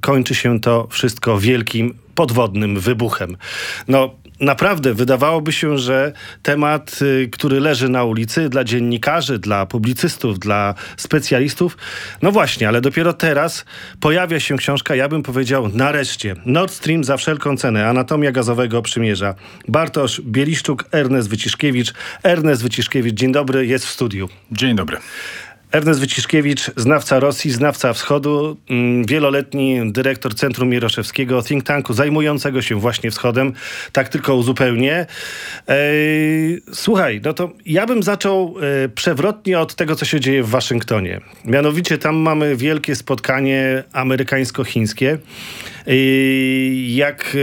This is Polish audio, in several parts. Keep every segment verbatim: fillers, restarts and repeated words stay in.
kończy się to wszystko wielkim podwodnym wybuchem. No, naprawdę wydawałoby się, że temat, y, który leży na ulicy dla dziennikarzy, dla publicystów, dla specjalistów, no właśnie, ale dopiero teraz pojawia się książka, ja bym powiedział nareszcie, Nord Stream za wszelką cenę, anatomia gazowego przymierza. Bartosz Bieliszczuk, Ernest Wyciszkiewicz. Ernest Wyciszkiewicz, dzień dobry, jest w studiu. Dzień dobry. Ernest Wyciszkiewicz, znawca Rosji, znawca Wschodu, wieloletni dyrektor Centrum Mieroszewskiego, think tanku zajmującego się właśnie Wschodem. Tak tylko uzupełnię. Eee, słuchaj, no to ja bym zaczął e, przewrotnie od tego, co się dzieje w Waszyngtonie. Mianowicie tam mamy wielkie spotkanie amerykańsko-chińskie. Eee, jak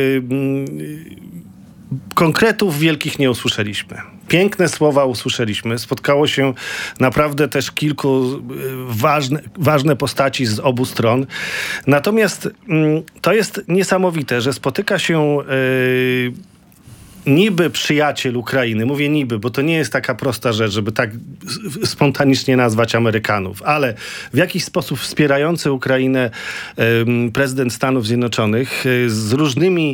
e, konkretów wielkich nie usłyszeliśmy. Piękne słowa usłyszeliśmy. Spotkało się naprawdę też kilku ważne, ważne postaci z obu stron. Natomiast mm, to jest niesamowite, że spotyka się yy, niby przyjaciel Ukrainy. Mówię niby, bo to nie jest taka prosta rzecz, żeby tak spontanicznie nazwać Amerykanów, ale w jakiś sposób wspierający Ukrainę yy, prezydent Stanów Zjednoczonych yy, z różnymi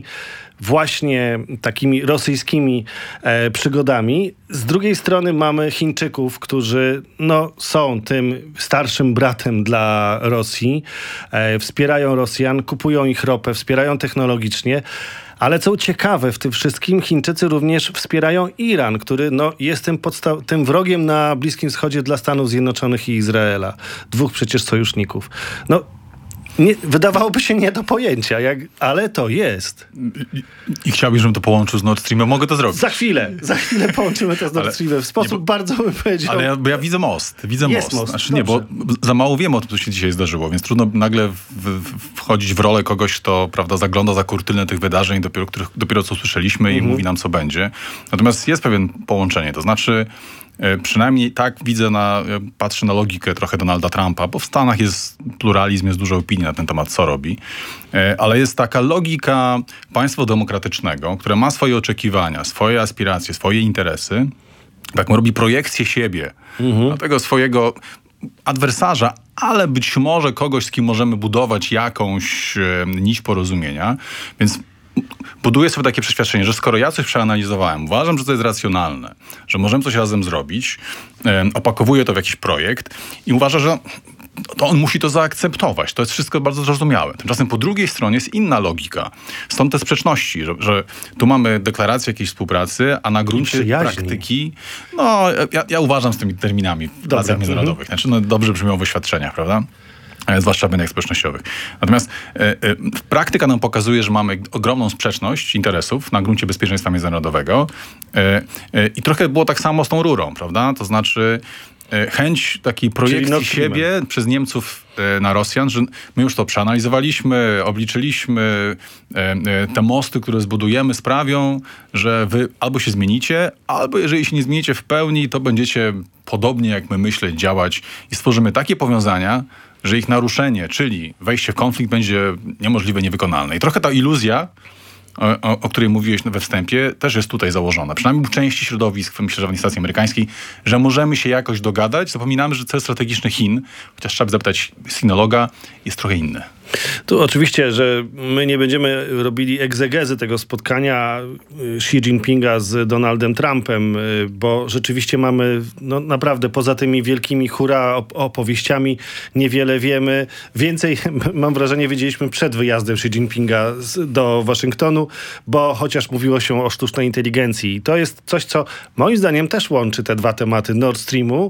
właśnie takimi rosyjskimi e, przygodami. Z drugiej strony mamy Chińczyków, którzy no, są tym starszym bratem dla Rosji, e, wspierają Rosjan, kupują ich ropę, wspierają technologicznie. Ale co ciekawe, w tym wszystkim Chińczycy również wspierają Iran, który no, jest tym, podsta- tym wrogiem na Bliskim Wschodzie dla Stanów Zjednoczonych i Izraela. Dwóch przecież sojuszników. No, Nie, wydawałoby się nie do pojęcia, jak, ale to jest. I, I chciałbyś, żebym to połączył z Nord Streamem. Mogę to zrobić. Za chwilę, za chwilę połączymy to z Nord Streamem. W sposób nie, bo, bardzo bym powiedział... Ale ja, bo ja widzę most. Widzę jest most. most. Znaczy, nie, bo za mało wiemy o tym, co się dzisiaj zdarzyło, więc trudno nagle w, w, wchodzić w rolę kogoś, kto prawda, zagląda za kurtynę tych wydarzeń, dopiero, których, dopiero co usłyszeliśmy mhm. i mówi nam, co będzie. Natomiast jest pewien połączenie. To znaczy... Przynajmniej tak widzę, na, patrzę na logikę trochę Donalda Trumpa, bo w Stanach jest pluralizm, jest dużo opinii na ten temat, co robi. Ale jest taka logika państwa demokratycznego, które ma swoje oczekiwania, swoje aspiracje, swoje interesy. Tak, robi projekcję siebie, mhm. na tego swojego adwersarza, ale być może kogoś, z kim możemy budować jakąś nić porozumienia. Więc buduję sobie takie przeświadczenie, że skoro ja coś przeanalizowałem, uważam, że to jest racjonalne, że możemy coś razem zrobić, e, opakowuję to w jakiś projekt i uważam, że to on musi to zaakceptować. To jest wszystko bardzo zrozumiałe. Tymczasem po drugiej stronie jest inna logika. Stąd te sprzeczności, że, że tu mamy deklarację jakiejś współpracy, a na gruncie praktyki, no ja, ja uważam z tymi terminami w relacjach międzynarodowych. Znaczy, no, dobrze brzmią w oświadczeniach, prawda? Zwłaszcza w mediach społecznościowych. Natomiast e, e, praktyka nam pokazuje, że mamy ogromną sprzeczność interesów na gruncie bezpieczeństwa międzynarodowego e, e, i trochę było tak samo z tą rurą, prawda? To znaczy e, chęć takiej projekcji siebie przez Niemców e, na Rosjan, że my już to przeanalizowaliśmy, obliczyliśmy, e, e, te mosty, które zbudujemy, sprawią, że wy albo się zmienicie, albo jeżeli się nie zmienicie w pełni, to będziecie podobnie jak my myśleć, działać i stworzymy takie powiązania, że ich naruszenie, czyli wejście w konflikt będzie niemożliwe, niewykonalne. I trochę ta iluzja, o, o, o której mówiłeś we wstępie, też jest tutaj założona. Przynajmniej w części środowisk, myślę, że w administracji amerykańskiej, że możemy się jakoś dogadać. Zapominamy, że cel strategiczny Chin, chociaż trzeba by zapytać sinologa, jest trochę inny. Tu oczywiście, że my nie będziemy robili egzegezy tego spotkania Xi Jinpinga z Donaldem Trumpem, bo rzeczywiście mamy no, naprawdę poza tymi wielkimi hura opowieściami niewiele wiemy. Więcej, mam wrażenie, wiedzieliśmy przed wyjazdem Xi Jinpinga do Waszyngtonu, bo chociaż mówiło się o sztucznej inteligencji. I to jest coś, co moim zdaniem też łączy te dwa tematy Nord Streamu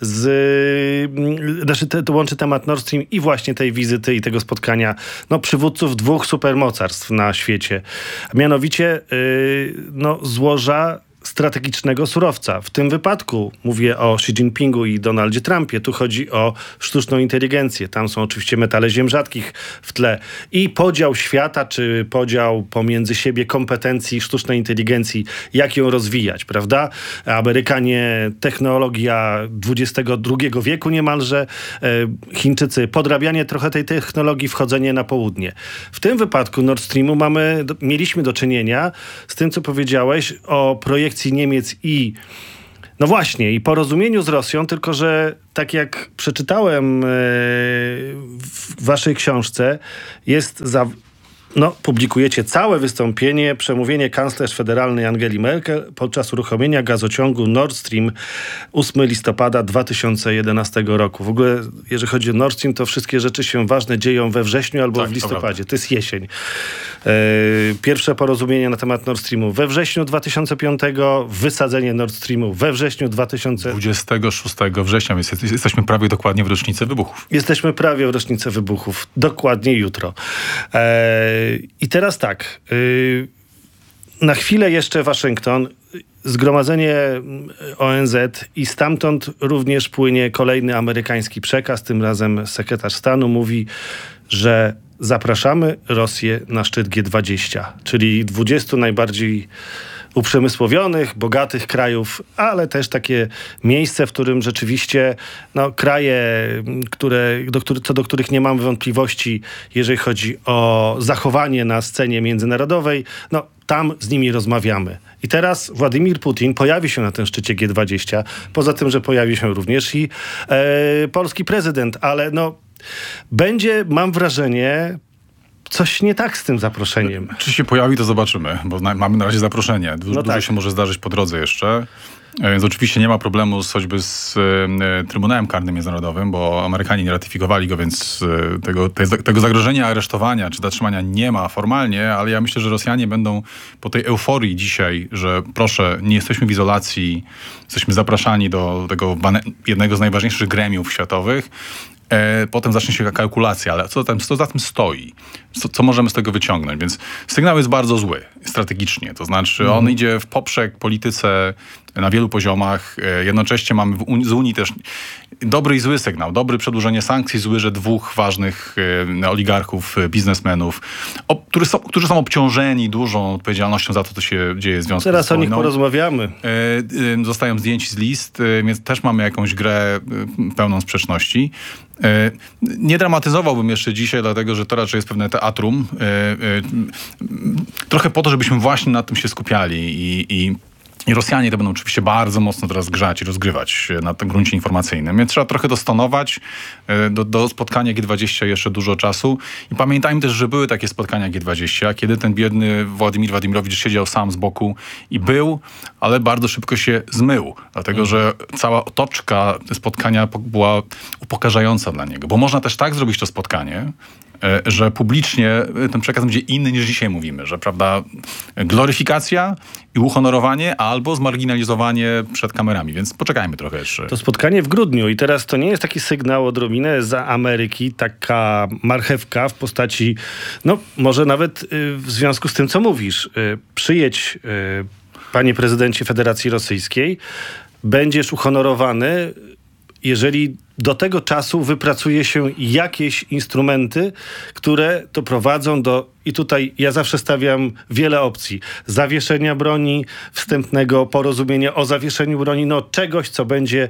z... Znaczy, te, to łączy temat Nord Stream i właśnie tej wizyty i tego spotkania no, przywódców dwóch supermocarstw na świecie. Mianowicie yy, no, złoża strategicznego surowca. W tym wypadku mówię o Xi Jinpingu i Donaldzie Trumpie. Tu chodzi o sztuczną inteligencję. Tam są oczywiście metale ziem rzadkich w tle. I podział świata, czy podział pomiędzy siebie kompetencji sztucznej inteligencji, jak ją rozwijać, prawda? Amerykanie, technologia dwudziestego drugiego wieku niemalże. Chińczycy, podrabianie trochę tej technologii, wchodzenie na południe. W tym wypadku Nord Streamu mamy, mieliśmy do czynienia z tym, co powiedziałeś o projekcie Niemiec i No właśnie, i porozumieniu z Rosją, tylko że tak jak przeczytałem yy, w waszej książce, jest za... No, publikujecie całe wystąpienie, przemówienie kanclerz federalnej Angeli Merkel podczas uruchomienia gazociągu Nord Stream ósmego listopada dwa tysiące jedenastego roku. W ogóle, jeżeli chodzi o Nord Stream, to wszystkie rzeczy się ważne dzieją we wrześniu albo tak, w listopadzie. To, to jest jesień. E, pierwsze porozumienie na temat Nord Streamu we wrześniu dwa tysiące piątego, wysadzenie Nord Streamu we wrześniu dwa tysiące... dwudziestego szóstego września, więc jesteśmy prawie dokładnie w rocznicę wybuchów. Jesteśmy prawie w rocznicę wybuchów. Dokładnie jutro. E, I teraz tak. Na chwilę jeszcze Waszyngton, Zgromadzenie O N Z i stamtąd również płynie kolejny amerykański przekaz. Tym razem sekretarz stanu mówi, że zapraszamy Rosję na szczyt G dwadzieścia, czyli dwudziestu najbardziej uprzemysłowionych, bogatych krajów, ale też takie miejsce, w którym rzeczywiście no, kraje, które, do, który, co do których nie mamy wątpliwości, jeżeli chodzi o zachowanie na scenie międzynarodowej, no tam z nimi rozmawiamy. I teraz Władimir Putin pojawi się na tym szczycie G dwadzieścia, poza tym, że pojawi się również i e, polski prezydent, ale no będzie, mam wrażenie, coś nie tak z tym zaproszeniem. Czy się pojawi, to zobaczymy, bo na, mamy na razie zaproszenie. Du- No dużo tak. się może zdarzyć po drodze jeszcze. E, Więc oczywiście nie ma problemu z, choćby z e, Trybunałem Karnym Międzynarodowym, bo Amerykanie nie ratyfikowali go, więc e, tego, te, tego zagrożenia aresztowania czy zatrzymania nie ma formalnie, ale ja myślę, że Rosjanie będą po tej euforii dzisiaj, że proszę, nie jesteśmy w izolacji, jesteśmy zapraszani do tego jednego z najważniejszych gremiów światowych. E, potem zacznie się kalkulacja, ale co, tam, co za tym stoi? Co, co możemy z tego wyciągnąć? Więc sygnał jest bardzo zły, strategicznie. To znaczy mm. on idzie w poprzek polityce na wielu poziomach. E, jednocześnie mamy w Unii, z Unii też dobry i zły sygnał. Dobry przedłużenie sankcji, zły, że dwóch ważnych e, oligarchów, e, biznesmenów, o, którzy, są, którzy są obciążeni dużą odpowiedzialnością za to, co się dzieje w związku Teraz z wojną. o nich porozmawiamy. E, e, zostają zdjęci z list, e, więc też mamy jakąś grę e, pełną sprzeczności. E, nie dramatyzowałbym jeszcze dzisiaj, dlatego że to raczej jest pewne teatrum. E, e, trochę po to, żebyśmy właśnie na tym się skupiali i, i I Rosjanie to będą oczywiście bardzo mocno teraz grzać i rozgrywać na tym gruncie informacyjnym. Więc trzeba trochę dostonować. Do, do spotkania G dwadzieścia jeszcze dużo czasu. I pamiętajmy też, że były takie spotkania G dwadzieścia, kiedy ten biedny Władimir Władimirowicz siedział sam z boku i był, ale bardzo szybko się zmył. Dlatego, że cała otoczka spotkania była upokarzająca dla niego. Bo można też tak zrobić to spotkanie, że publicznie ten przekaz będzie inny niż dzisiaj mówimy, że prawda, gloryfikacja i uhonorowanie albo zmarginalizowanie przed kamerami, więc poczekajmy trochę jeszcze. To spotkanie w grudniu i teraz to nie jest taki sygnał odrobinę za Ameryki, taka marchewka w postaci, no może nawet y, w związku z tym, co mówisz, y, przyjedź, y, panie prezydencie Federacji Rosyjskiej, będziesz uhonorowany, jeżeli do tego czasu wypracuje się jakieś instrumenty, które doprowadzą do, i tutaj ja zawsze stawiam wiele opcji, zawieszenia broni, wstępnego porozumienia o zawieszeniu broni, no czegoś, co będzie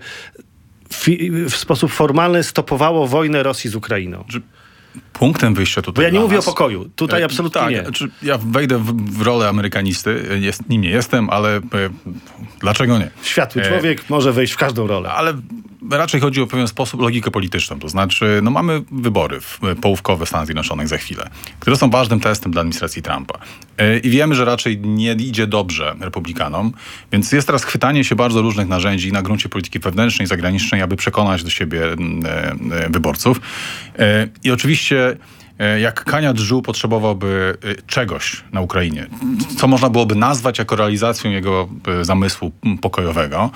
fi- w sposób formalny stopowało wojnę Rosji z Ukrainą. Czy punktem wyjścia tutaj Bo ja nie dla mówię nas, o pokoju. Tutaj e, absolutnie tak, nie. Znaczy, ja wejdę w, w rolę amerykanisty. Jest, nim nie jestem, ale e, dlaczego nie? Światły człowiek e, może wejść w każdą rolę. Ale raczej chodzi o pewien sposób, logikę polityczną. To znaczy, no mamy wybory w, połówkowe w Stanach Zjednoczonych za chwilę, które są ważnym testem dla administracji Trumpa. E, I wiemy, że raczej nie idzie dobrze republikanom, więc jest teraz chwytanie się bardzo różnych narzędzi na gruncie polityki wewnętrznej i zagranicznej, aby przekonać do siebie e, e, wyborców. E, I oczywiście jak Kania Dżu potrzebowałby czegoś na Ukrainie, co można byłoby nazwać jako realizacją jego zamysłu pokojowego.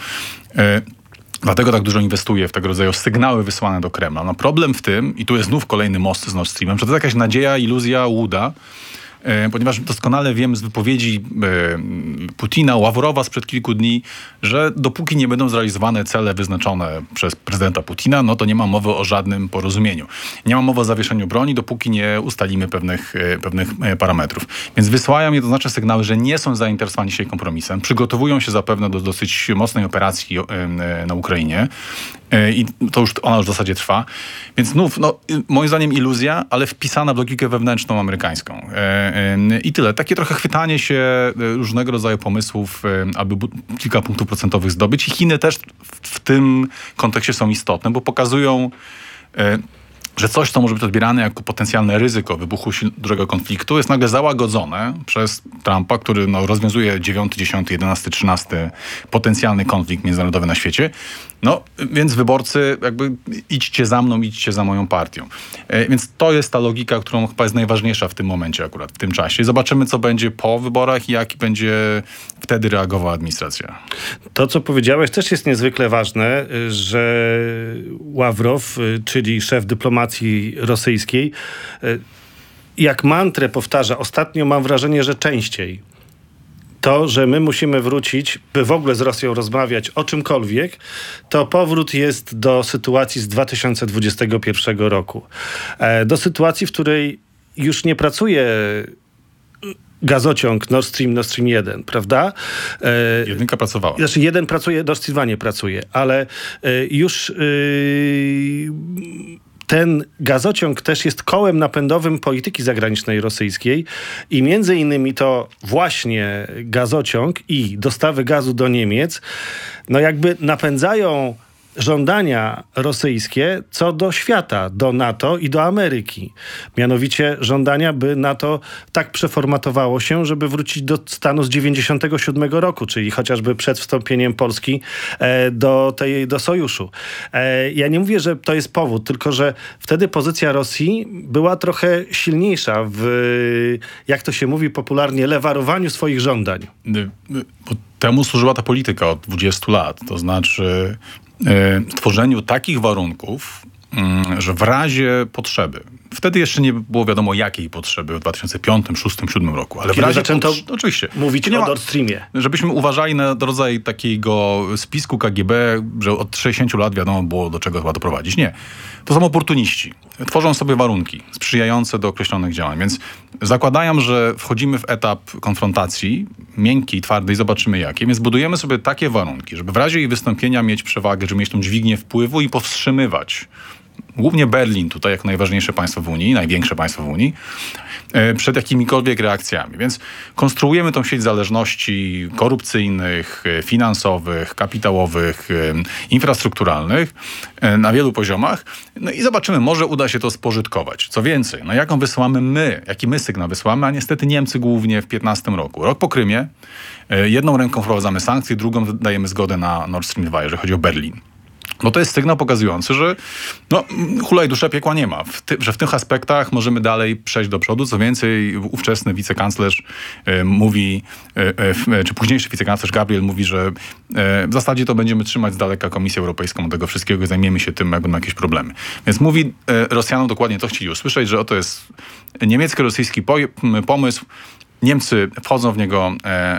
Dlatego tak dużo inwestuje w tego rodzaju sygnały wysyłane do Kremla. No problem w tym, i tu jest znów kolejny most z Nord Streamem, że to jest jakaś nadzieja, iluzja, łuda, ponieważ doskonale wiem z wypowiedzi Putina, Ławrowa sprzed kilku dni, że dopóki nie będą zrealizowane cele wyznaczone przez prezydenta Putina, no to nie ma mowy o żadnym porozumieniu. Nie ma mowy o zawieszeniu broni, dopóki nie ustalimy pewnych, pewnych parametrów. Więc wysyłają jednoznaczne sygnały, że nie są zainteresowani się kompromisem. Przygotowują się zapewne do dosyć mocnej operacji na Ukrainie. I to już, ona już w zasadzie trwa. Więc znów, no, moim zdaniem iluzja, ale wpisana w logikę wewnętrzną amerykańską. I tyle. Takie trochę chwytanie się różnego rodzaju pomysłów, aby kilka punktów procentowych zdobyć. I Chiny też w, w tym kontekście są istotne, bo pokazują, że coś, co może być odbierane jako potencjalne ryzyko wybuchu dużego konfliktu, jest nagle załagodzone przez Trumpa, który no, rozwiązuje dziewiąty, dziesiąty, jedenasty, trzynasty potencjalny konflikt międzynarodowy na świecie. No, więc wyborcy jakby idźcie za mną, idźcie za moją partią. E, więc to jest ta logika, którą chyba jest najważniejsza w tym momencie akurat, w tym czasie. Zobaczymy, co będzie po wyborach i jak będzie wtedy reagowała administracja. To, co powiedziałeś, też jest niezwykle ważne, że Ławrow, czyli szef dyplomacji rosyjskiej, jak mantrę powtarza, ostatnio mam wrażenie, że częściej, to, że my musimy wrócić, by w ogóle z Rosją rozmawiać o czymkolwiek, to powrót jest do sytuacji z dwa tysiące dwudziestego pierwszego roku. Do sytuacji, w której już nie pracuje gazociąg Nord Stream, Nord Stream jeden, prawda? Jedynka pracowała. Znaczy jeden pracuje, Nord Stream dwa nie pracuje, ale już ten gazociąg też jest kołem napędowym polityki zagranicznej rosyjskiej i między innymi to właśnie gazociąg i dostawy gazu do Niemiec, no jakby napędzają żądania rosyjskie co do świata, do NATO i do Ameryki. Mianowicie żądania, by NATO tak przeformatowało się, żeby wrócić do stanu z dziewięćdziesiątego siódmego roku, czyli chociażby przed wstąpieniem Polski e, do, tej, do sojuszu. E, ja nie mówię, że to jest powód, tylko że wtedy pozycja Rosji była trochę silniejsza w, jak to się mówi popularnie, lewarowaniu swoich żądań. Bo temu służyła ta polityka od dwudziestu lat. To znaczy tworzeniu takich warunków, że w razie potrzeby, wtedy jeszcze nie było wiadomo jakiej potrzeby w dwa tysiące piątym, szóstym, siódmym roku, ale Kiedy w razie zaczęto potrze- oczywiście mówić nie o ma, Nord Streamie. żebyśmy uważali na rodzaj takiego spisku K G B, że od sześćdziesięciu lat wiadomo było, do czego chyba doprowadzić. Nie. To są oportuniści. Tworzą sobie warunki sprzyjające do określonych działań. Więc zakładam, że wchodzimy w etap konfrontacji miękkiej, twardej, zobaczymy jakie. Więc budujemy sobie takie warunki, żeby w razie jej wystąpienia mieć przewagę, żeby mieć tą dźwignię wpływu i powstrzymywać głównie Berlin tutaj jako najważniejsze państwo w Unii, największe państwo w Unii, przed jakimikolwiek reakcjami. Więc konstruujemy tą sieć zależności korupcyjnych, finansowych, kapitałowych, infrastrukturalnych na wielu poziomach. No i zobaczymy, może uda się to spożytkować. Co więcej, no jaką wysyłamy my, jaki my sygnał wysyłamy, a niestety Niemcy głównie w piętnastym roku. Rok po Krymie, jedną ręką wprowadzamy sankcje, drugą dajemy zgodę na Nord Stream dwa, jeżeli chodzi o Berlin. No to jest sygnał pokazujący, że no, hulaj dusza piekła nie ma. W ty, że w tych aspektach możemy dalej przejść do przodu. Co więcej, ówczesny wicekanclerz e, mówi, e, e, czy późniejszy wicekanclerz Gabriel mówi, że e, w zasadzie to będziemy trzymać z daleka Komisję Europejską od tego wszystkiego i zajmiemy się tym, jak będą jakieś problemy. Więc mówi e, Rosjanom dokładnie to chcieli usłyszeć, że oto jest niemiecko-rosyjski po- pomysł. Niemcy wchodzą w niego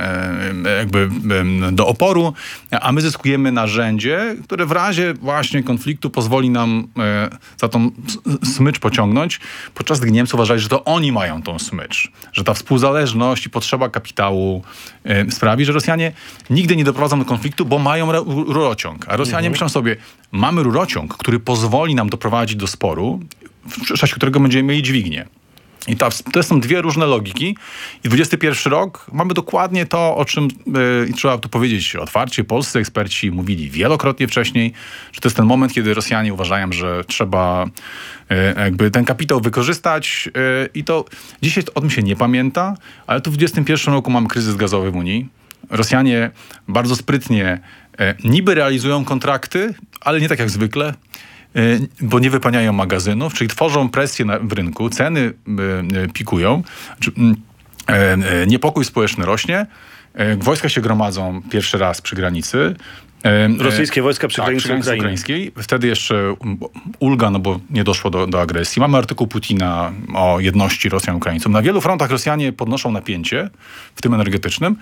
e, jakby e, do oporu, a my zyskujemy narzędzie, które w razie właśnie konfliktu pozwoli nam e, za tą smycz pociągnąć, podczas gdy Niemcy uważali, że to oni mają tą smycz, że ta współzależność i potrzeba kapitału e, sprawi, że Rosjanie nigdy nie doprowadzą do konfliktu, bo mają rurociąg. A Rosjanie mhm. myślą sobie, mamy rurociąg, który pozwoli nam doprowadzić do sporu, w czasie którego będziemy mieli dźwignię. I ta, to są dwie różne logiki. I dwudziesty pierwszy rok mamy dokładnie to, o czym yy, trzeba tu powiedzieć otwarcie. Polscy eksperci mówili wielokrotnie wcześniej, że to jest ten moment, kiedy Rosjanie uważają, że trzeba yy, jakby ten kapitał wykorzystać. Yy, I to dzisiaj o tym się nie pamięta, ale tu w dwudziestym pierwszym roku mamy kryzys gazowy w Unii. Rosjanie bardzo sprytnie yy, niby realizują kontrakty, ale nie tak jak zwykle, bo nie wypełniają magazynów, czyli tworzą presję na, w rynku, ceny y, pikują, y, y, niepokój społeczny rośnie, y, wojska się gromadzą pierwszy raz przy granicy. Y, Rosyjskie wojska przy tak, granicy przy granicy ukraińskiej. Wtedy jeszcze ulga, no bo nie doszło do, do agresji. Mamy artykuł Putina o jedności Rosjan i Ukraińców. Na wielu frontach Rosjanie podnoszą napięcie, w tym energetycznym.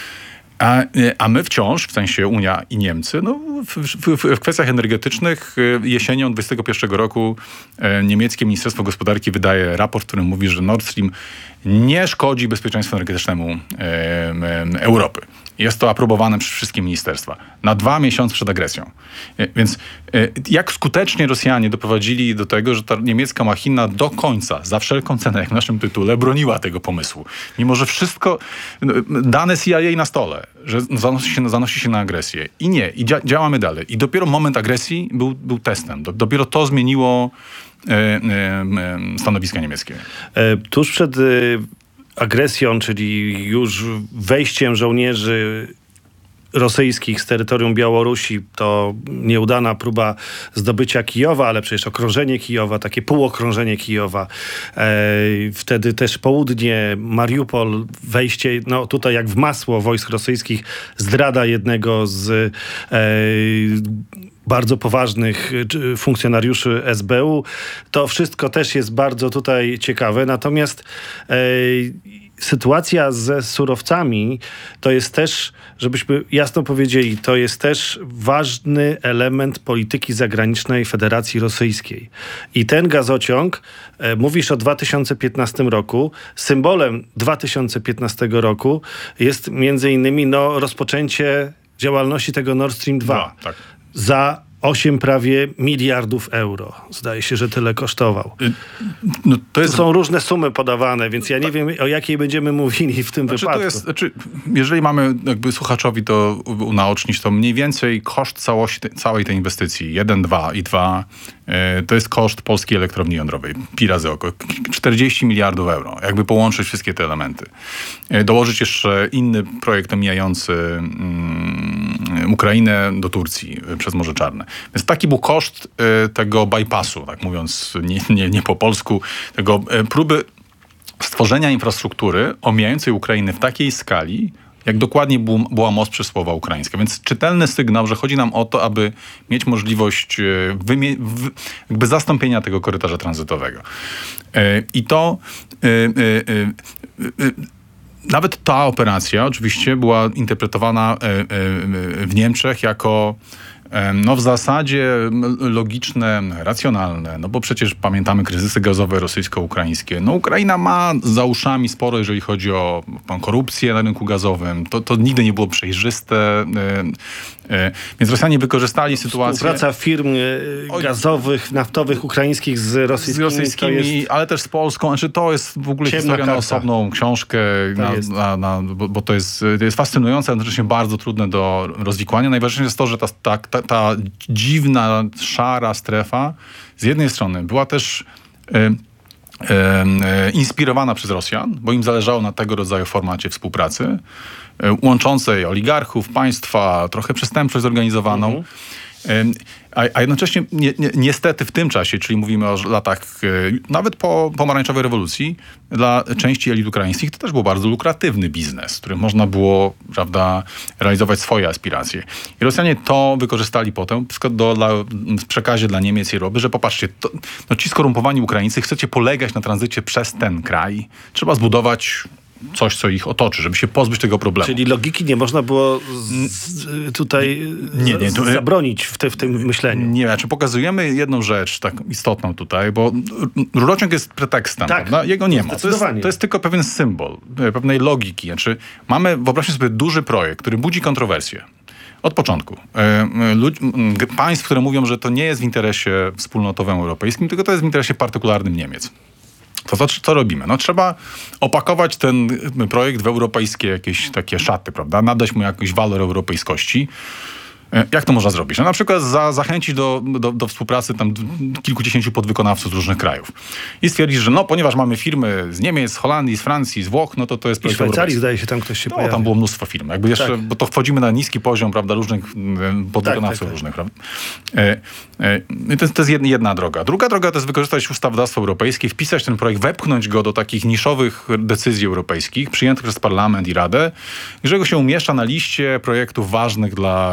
A, a my wciąż, w sensie Unia i Niemcy, no, w, w, w kwestiach energetycznych jesienią dwudziestego pierwszego roku e, niemieckie Ministerstwo Gospodarki wydaje raport, w którym mówi, że Nord Stream nie szkodzi bezpieczeństwu energetycznemu e, e, Europy. Jest to aprobowane przez wszystkie ministerstwa. Na dwa miesiące przed agresją. Więc jak skutecznie Rosjanie doprowadzili do tego, że ta niemiecka machina do końca, za wszelką cenę, jak w naszym tytule, broniła tego pomysłu. Mimo, że wszystko, dane C I A na stole, że zanosi się, zanosi się na agresję. I nie, i dzia- działamy dalej. I dopiero moment agresji był, był testem. Dopiero to zmieniło e, e, stanowiska niemieckie. E, tuż przed e, agresją, czyli już wejściem żołnierzy rosyjskich z terytorium Białorusi, to nieudana próba zdobycia Kijowa, ale przecież okrążenie Kijowa, takie półokrążenie Kijowa. E, wtedy też południe, Mariupol, wejście, no tutaj jak w masło wojsk rosyjskich, zdrada jednego z e, bardzo poważnych funkcjonariuszy S B U. To wszystko też jest bardzo tutaj ciekawe. Natomiast e, sytuacja ze surowcami to jest też, żebyśmy jasno powiedzieli, to jest też ważny element polityki zagranicznej Federacji Rosyjskiej. I ten gazociąg, e, mówisz o dwa tysiące piętnastym roku, symbolem dwa tysiące piętnastego roku jest między innymi no, rozpoczęcie działalności tego Nord Stream dwa. No, tak. Za osiem prawie miliardów euro. Zdaje się, że tyle kosztował. No, to jest... Tu są różne sumy podawane, więc ja nie wiem, o jakiej będziemy mówili w tym Znaczy, wypadku. to jest, znaczy, jeżeli mamy jakby słuchaczowi to unaocznić, to mniej więcej koszt całości, całej tej inwestycji, jeden, dwa i dwa, yy, to jest koszt polskiej elektrowni jądrowej. Pi razy oko. czterdzieści miliardów euro. Jakby połączyć wszystkie te elementy. Yy, dołożyć jeszcze inny projekt omijający yy, Ukrainę do Turcji yy, przez Morze Czarne. Więc taki był koszt yy, tego bypassu, tak mówiąc nie, nie, nie po polsku, tego yy, próby stworzenia infrastruktury omijającej Ukrainę w takiej skali, jak dokładnie był, była most przez słowa ukraińskie. Więc czytelny sygnał, że chodzi nam o to, aby mieć możliwość wymie- w, jakby zastąpienia tego korytarza tranzytowego. Yy, I to yy, yy, yy, yy, nawet ta operacja oczywiście była interpretowana yy, yy, w Niemczech jako no w zasadzie logiczne, racjonalne, no bo przecież pamiętamy kryzysy gazowe rosyjsko-ukraińskie. No Ukraina ma za uszami sporo, jeżeli chodzi o korupcję na rynku gazowym. To, to nigdy nie było przejrzyste. Więc Rosjanie wykorzystali sytuację... Współpraca firm gazowych, naftowych, ukraińskich z rosyjskimi. Z rosyjskimi, jest... ale też z Polską. Znaczy to jest w ogóle Ciemna historia na karta. osobną książkę, na, na, na, bo, bo to jest, to jest fascynujące, a jednocześnie bardzo trudne do rozwikłania. Najważniejsze jest to, że ta, ta, ta, ta dziwna, szara strefa z jednej strony była też y, y, y, inspirowana przez Rosjan, bo im zależało na tego rodzaju formacie współpracy, y, łączącej oligarchów, państwa, trochę przestępczość zorganizowaną. Mhm. A, a jednocześnie ni, ni, niestety w tym czasie, czyli mówimy o latach y, nawet po pomarańczowej rewolucji, dla części elit ukraińskich to też był bardzo lukratywny biznes, w którym można było, prawda, realizować swoje aspiracje. I Rosjanie to wykorzystali potem do, dla, w przekazie dla Niemiec i Europy, że popatrzcie, to, no ci skorumpowani Ukraińcy, chcecie polegać na tranzycie przez ten kraj, trzeba zbudować coś, co ich otoczy, żeby się pozbyć tego problemu. Czyli logiki nie można było z, tutaj nie, nie, to, zabronić w, te, w tym myśleniu. Nie, znaczy pokazujemy jedną rzecz tak istotną tutaj, bo rurociąg jest pretekstem, tak, prawda? Jego nie ma. To jest, to jest tylko pewien symbol, pewnej logiki. Znaczy mamy, wyobraźmy sobie duży projekt, który budzi kontrowersje. Od początku. Ludzi, państw, które mówią, że to nie jest w interesie wspólnotowym europejskim, tylko to jest w interesie partykularnym Niemiec. To co, co robimy? No trzeba opakować ten projekt w europejskie jakieś takie szaty, prawda? Nadać mu jakiś walor europejskości. Jak to można zrobić? No na przykład za, zachęcić do, do, do współpracy tam kilkudziesięciu podwykonawców z różnych krajów. I stwierdzić, że no ponieważ mamy firmy z Niemiec, z Holandii, z Francji, z Włoch, no to to jest I projekt Szwajcarii europejski. zdaje się tam ktoś się no, pojawił. Tam było mnóstwo firm. Jakby jeszcze, tak. Bo to wchodzimy na niski poziom, prawda, różnych podwykonawców tak, tak, różnych. Prawda? E, e, to, jest, to jest jedna, jedna droga. Druga droga to jest wykorzystać ustawodawstwo europejskie, wpisać ten projekt, wepchnąć go do takich niszowych decyzji europejskich, przyjętych przez Parlament i Radę, i że go się umieszcza na liście projektów ważnych dla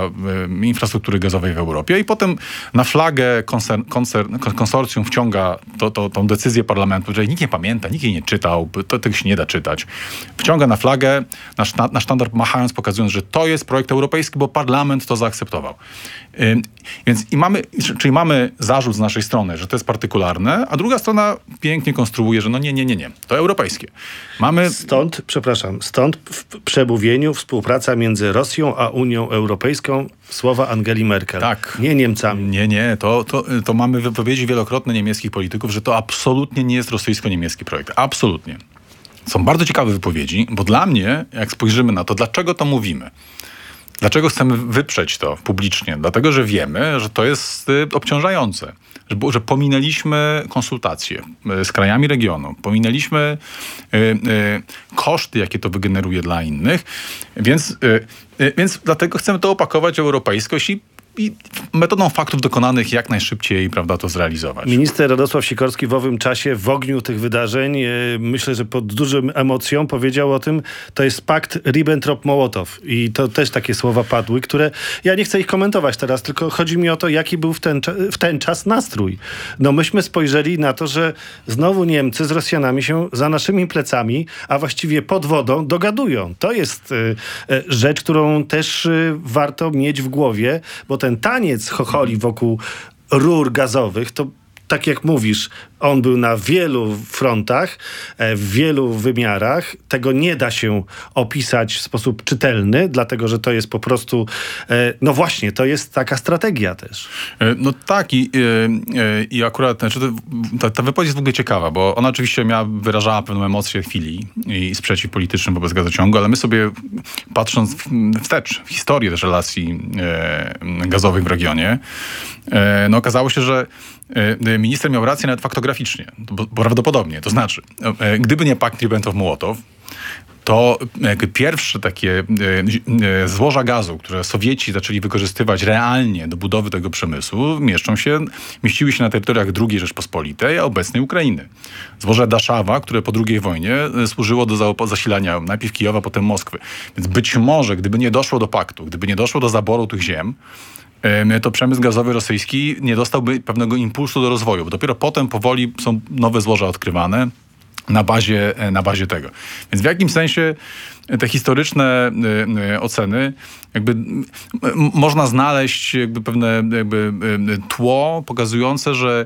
y, infrastruktury gazowej w Europie i potem na flagę koncern, koncern, konsorcjum wciąga to, to, tą decyzję parlamentu, że nikt nie pamięta, nikt jej nie czytał, to tego się nie da czytać. Wciąga na flagę, na, szta, na sztandar machając, pokazując, że to jest projekt europejski, bo parlament to zaakceptował. Y, więc i mamy, czyli mamy zarzut z naszej strony, że to jest partykularne, a druga strona pięknie konstruuje, że no nie, nie, nie, nie, to europejskie. Mamy... Stąd, przepraszam, stąd w przemówieniu współpraca między Rosją a Unią Europejską słowa Angeli Merkel. Tak. Nie Niemcami. Nie, nie, to, to, to mamy wypowiedzi wielokrotne niemieckich polityków, że to absolutnie nie jest rosyjsko-niemiecki projekt. Absolutnie. Są bardzo ciekawe wypowiedzi, bo dla mnie, jak spojrzymy na to, dlaczego to mówimy, dlaczego chcemy wyprzeć to publicznie? Dlatego, że wiemy, że to jest y, obciążające. Że, że pominęliśmy konsultacje y, z krajami regionu. Pominęliśmy y, y, koszty, jakie to wygeneruje dla innych. Więc, y, y, więc dlatego chcemy to opakować w europejskość i i metodą faktów dokonanych jak najszybciej, prawda, to zrealizować. Minister Radosław Sikorski w owym czasie, w ogniu tych wydarzeń, e, myślę, że pod dużym emocją powiedział o tym, to jest pakt Ribbentrop-Mołotow. I to też takie słowa padły, które ja nie chcę ich komentować teraz, tylko chodzi mi o to, jaki był w ten, w ten czas nastrój. No myśmy spojrzeli na to, że znowu Niemcy z Rosjanami się za naszymi plecami, a właściwie pod wodą dogadują. To jest e, e, rzecz, którą też e, warto mieć w głowie, bo ten taniec chocholi wokół rur gazowych, to tak jak mówisz, on był na wielu frontach, w wielu wymiarach. Tego nie da się opisać w sposób czytelny, dlatego że to jest po prostu, no właśnie, to jest taka strategia też. No tak i, i, i akurat znaczy ta, ta wypowiedź jest w ogóle ciekawa, bo ona oczywiście miała, wyrażała pewną emocję chwili i sprzeciw polityczny wobec gazociągu, ale my sobie patrząc wstecz w historię też relacji gazowych w regionie, no okazało się, że minister miał rację nawet faktograficznie, bo, bo prawdopodobnie. To znaczy, gdyby nie pakt Ribbentrop-Mołotow, to jakby pierwsze takie e, e, złoża gazu, które Sowieci zaczęli wykorzystywać realnie do budowy tego przemysłu, mieszczą się, mieściły się na terytoriach drugiej Rzeczpospolitej, a obecnej Ukrainy. Złoże Daszawa, które po drugiej wojnie służyło do zasilania najpierw Kijowa, potem Moskwy. Więc być może, gdyby nie doszło do paktu, gdyby nie doszło do zaboru tych ziem, to przemysł gazowy rosyjski nie dostałby pewnego impulsu do rozwoju, bo dopiero potem powoli są nowe złoża odkrywane na bazie, na bazie tego. Więc w jakimś sensie te historyczne oceny jakby można znaleźć jakby pewne jakby tło pokazujące, że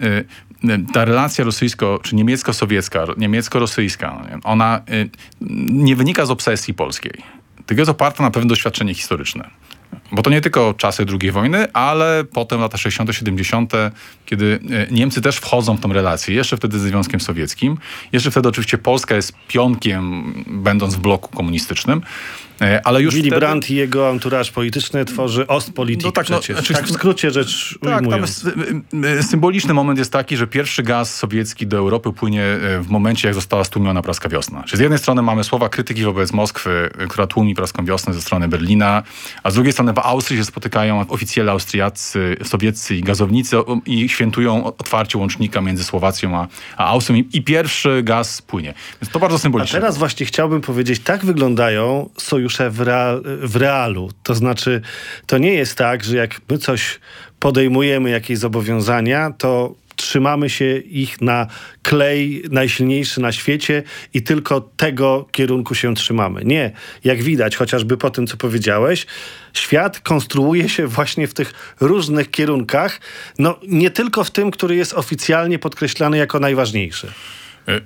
ta relacja rosyjsko, czy niemiecko-sowiecka, niemiecko-rosyjska, ona nie wynika z obsesji polskiej, tylko jest oparta na pewne doświadczenie historyczne. Bo to nie tylko czasy drugiej wojny, ale potem lata sześćdziesiąte, siedemdziesiąte, kiedy Niemcy też wchodzą w tą relację, jeszcze wtedy ze Związkiem Sowieckim. Jeszcze wtedy oczywiście Polska jest pionkiem, będąc w bloku komunistycznym. Ale już Willy wtedy... Brandt i jego anturaż polityczny tworzy Ostpolitik no tak, no, przecież. znaczy, tak w skrócie rzecz tak, ujmując. Tam symboliczny moment jest taki, że pierwszy gaz sowiecki do Europy płynie w momencie, jak została stłumiona praska wiosna. Czyli z jednej strony mamy słowa krytyki wobec Moskwy, która tłumi praską wiosnę ze strony Berlina, a z drugiej strony w Austrii się spotykają oficjele austriaccy, sowieccy i gazownicy i świętują otwarcie łącznika między Słowacją a, a Austrią i, i pierwszy gaz płynie. Więc to bardzo symboliczne. A teraz właśnie chciałbym powiedzieć, tak wyglądają sojusze w, real, w realu. To znaczy, to nie jest tak, że jak my coś podejmujemy, jakieś zobowiązania, to trzymamy się ich na klej najsilniejszy na świecie i tylko tego kierunku się trzymamy. Nie. Jak widać, chociażby po tym, co powiedziałeś, świat konstruuje się właśnie w tych różnych kierunkach, no nie tylko w tym, który jest oficjalnie podkreślany jako najważniejszy. Y-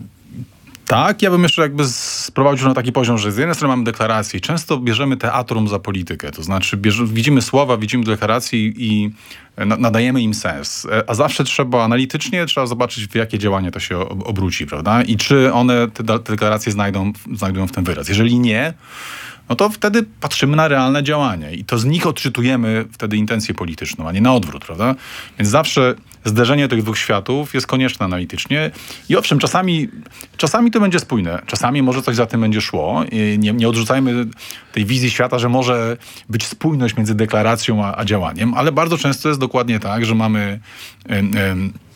Tak, ja bym jeszcze jakby sprowadził na taki poziom, że z jednej strony mamy deklaracje i często bierzemy teatrum za politykę. To znaczy bierze, widzimy słowa, widzimy deklaracje i na, nadajemy im sens. A zawsze trzeba analitycznie, trzeba zobaczyć, w jakie działanie to się obróci, prawda? I czy one, te, te deklaracje znajdą, znajdują w tym wyraz. Jeżeli nie, no to wtedy patrzymy na realne działania i to z nich odczytujemy wtedy intencję polityczną, a nie na odwrót, prawda? Więc zawsze zderzenie tych dwóch światów jest konieczne analitycznie i owszem, czasami, czasami to będzie spójne, czasami może coś za tym będzie szło. I nie, nie odrzucajmy tej wizji świata, że może być spójność między deklaracją a, a działaniem, ale bardzo często jest dokładnie tak, że mamy... Ym, ym,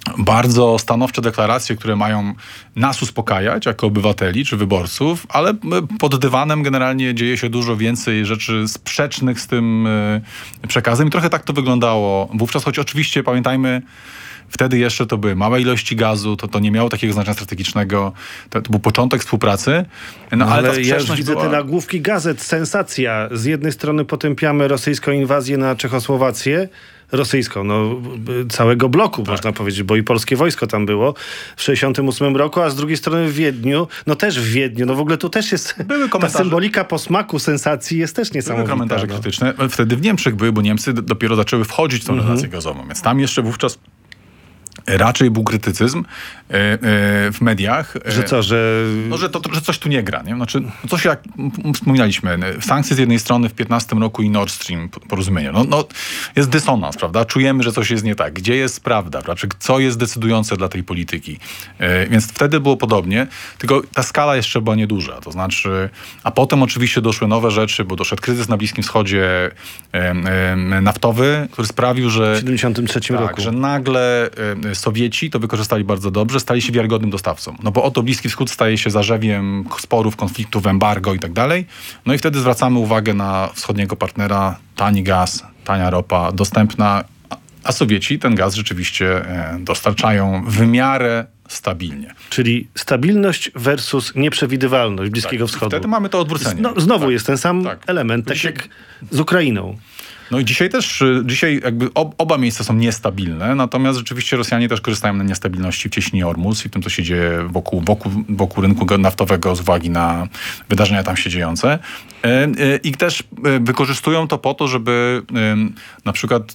bardzo stanowcze deklaracje, które mają nas uspokajać jako obywateli czy wyborców, ale pod dywanem generalnie dzieje się dużo więcej rzeczy sprzecznych z tym przekazem i trochę tak to wyglądało wówczas, choć oczywiście pamiętajmy, wtedy jeszcze to były małe ilości gazu, to, to nie miało takiego znaczenia strategicznego, to, to był początek współpracy. No, no, ale, ale ale ja już widzę była... te nagłówki gazet, sensacja. Z jednej strony potępiamy rosyjską inwazję na Czechosłowację, rosyjską, no całego bloku tak. można powiedzieć, bo i polskie wojsko tam było w sześćdziesiątym ósmym roku, a z drugiej strony w Wiedniu, no też w Wiedniu, no w ogóle tu też jest były ta symbolika posmaku sensacji jest też niesamowita. Były komentarze no. krytyczne. Wtedy w Niemczech były, bo Niemcy dopiero zaczęły wchodzić w tą mhm. relację gazową, więc tam jeszcze wówczas raczej był krytycyzm e, e, w mediach. Że co, że... No, że, to, że coś tu nie gra. Nie? Znaczy, coś jak wspominaliśmy, sankcje z jednej strony w piętnastym roku i Nord Stream porozumienie. No, no, jest dysonans, prawda? Czujemy, że coś jest nie tak. Gdzie jest prawda? Prawda? Co jest decydujące dla tej polityki? E, więc wtedy było podobnie, tylko ta skala jeszcze była nieduża. To znaczy, a potem oczywiście doszły nowe rzeczy, bo doszedł kryzys na Bliskim Wschodzie e, e, naftowy, który sprawił, że... W siedemdziesiątym trzecim tak, roku. że nagle e, Sowieci to wykorzystali bardzo dobrze, stali się wiarygodnym dostawcą. No bo oto Bliski Wschód staje się zarzewiem sporów, konfliktów, embargo i tak dalej. No i wtedy zwracamy uwagę na wschodniego partnera, tani gaz, tania ropa, dostępna, a Sowieci ten gaz rzeczywiście dostarczają w miarę stabilnie. Czyli stabilność versus nieprzewidywalność Bliskiego tak. Wschodu. Wtedy mamy to odwrócenie. No, znowu tak. jest ten sam tak. element, tak Dzisiaj... jak z Ukrainą. No i dzisiaj też, dzisiaj jakby oba miejsca są niestabilne, natomiast rzeczywiście Rosjanie też korzystają na niestabilności w cieśninie Ormus i w tym, co się dzieje wokół, wokół, wokół rynku naftowego z uwagi na wydarzenia tam się dziejące. I też wykorzystują to po to, żeby na przykład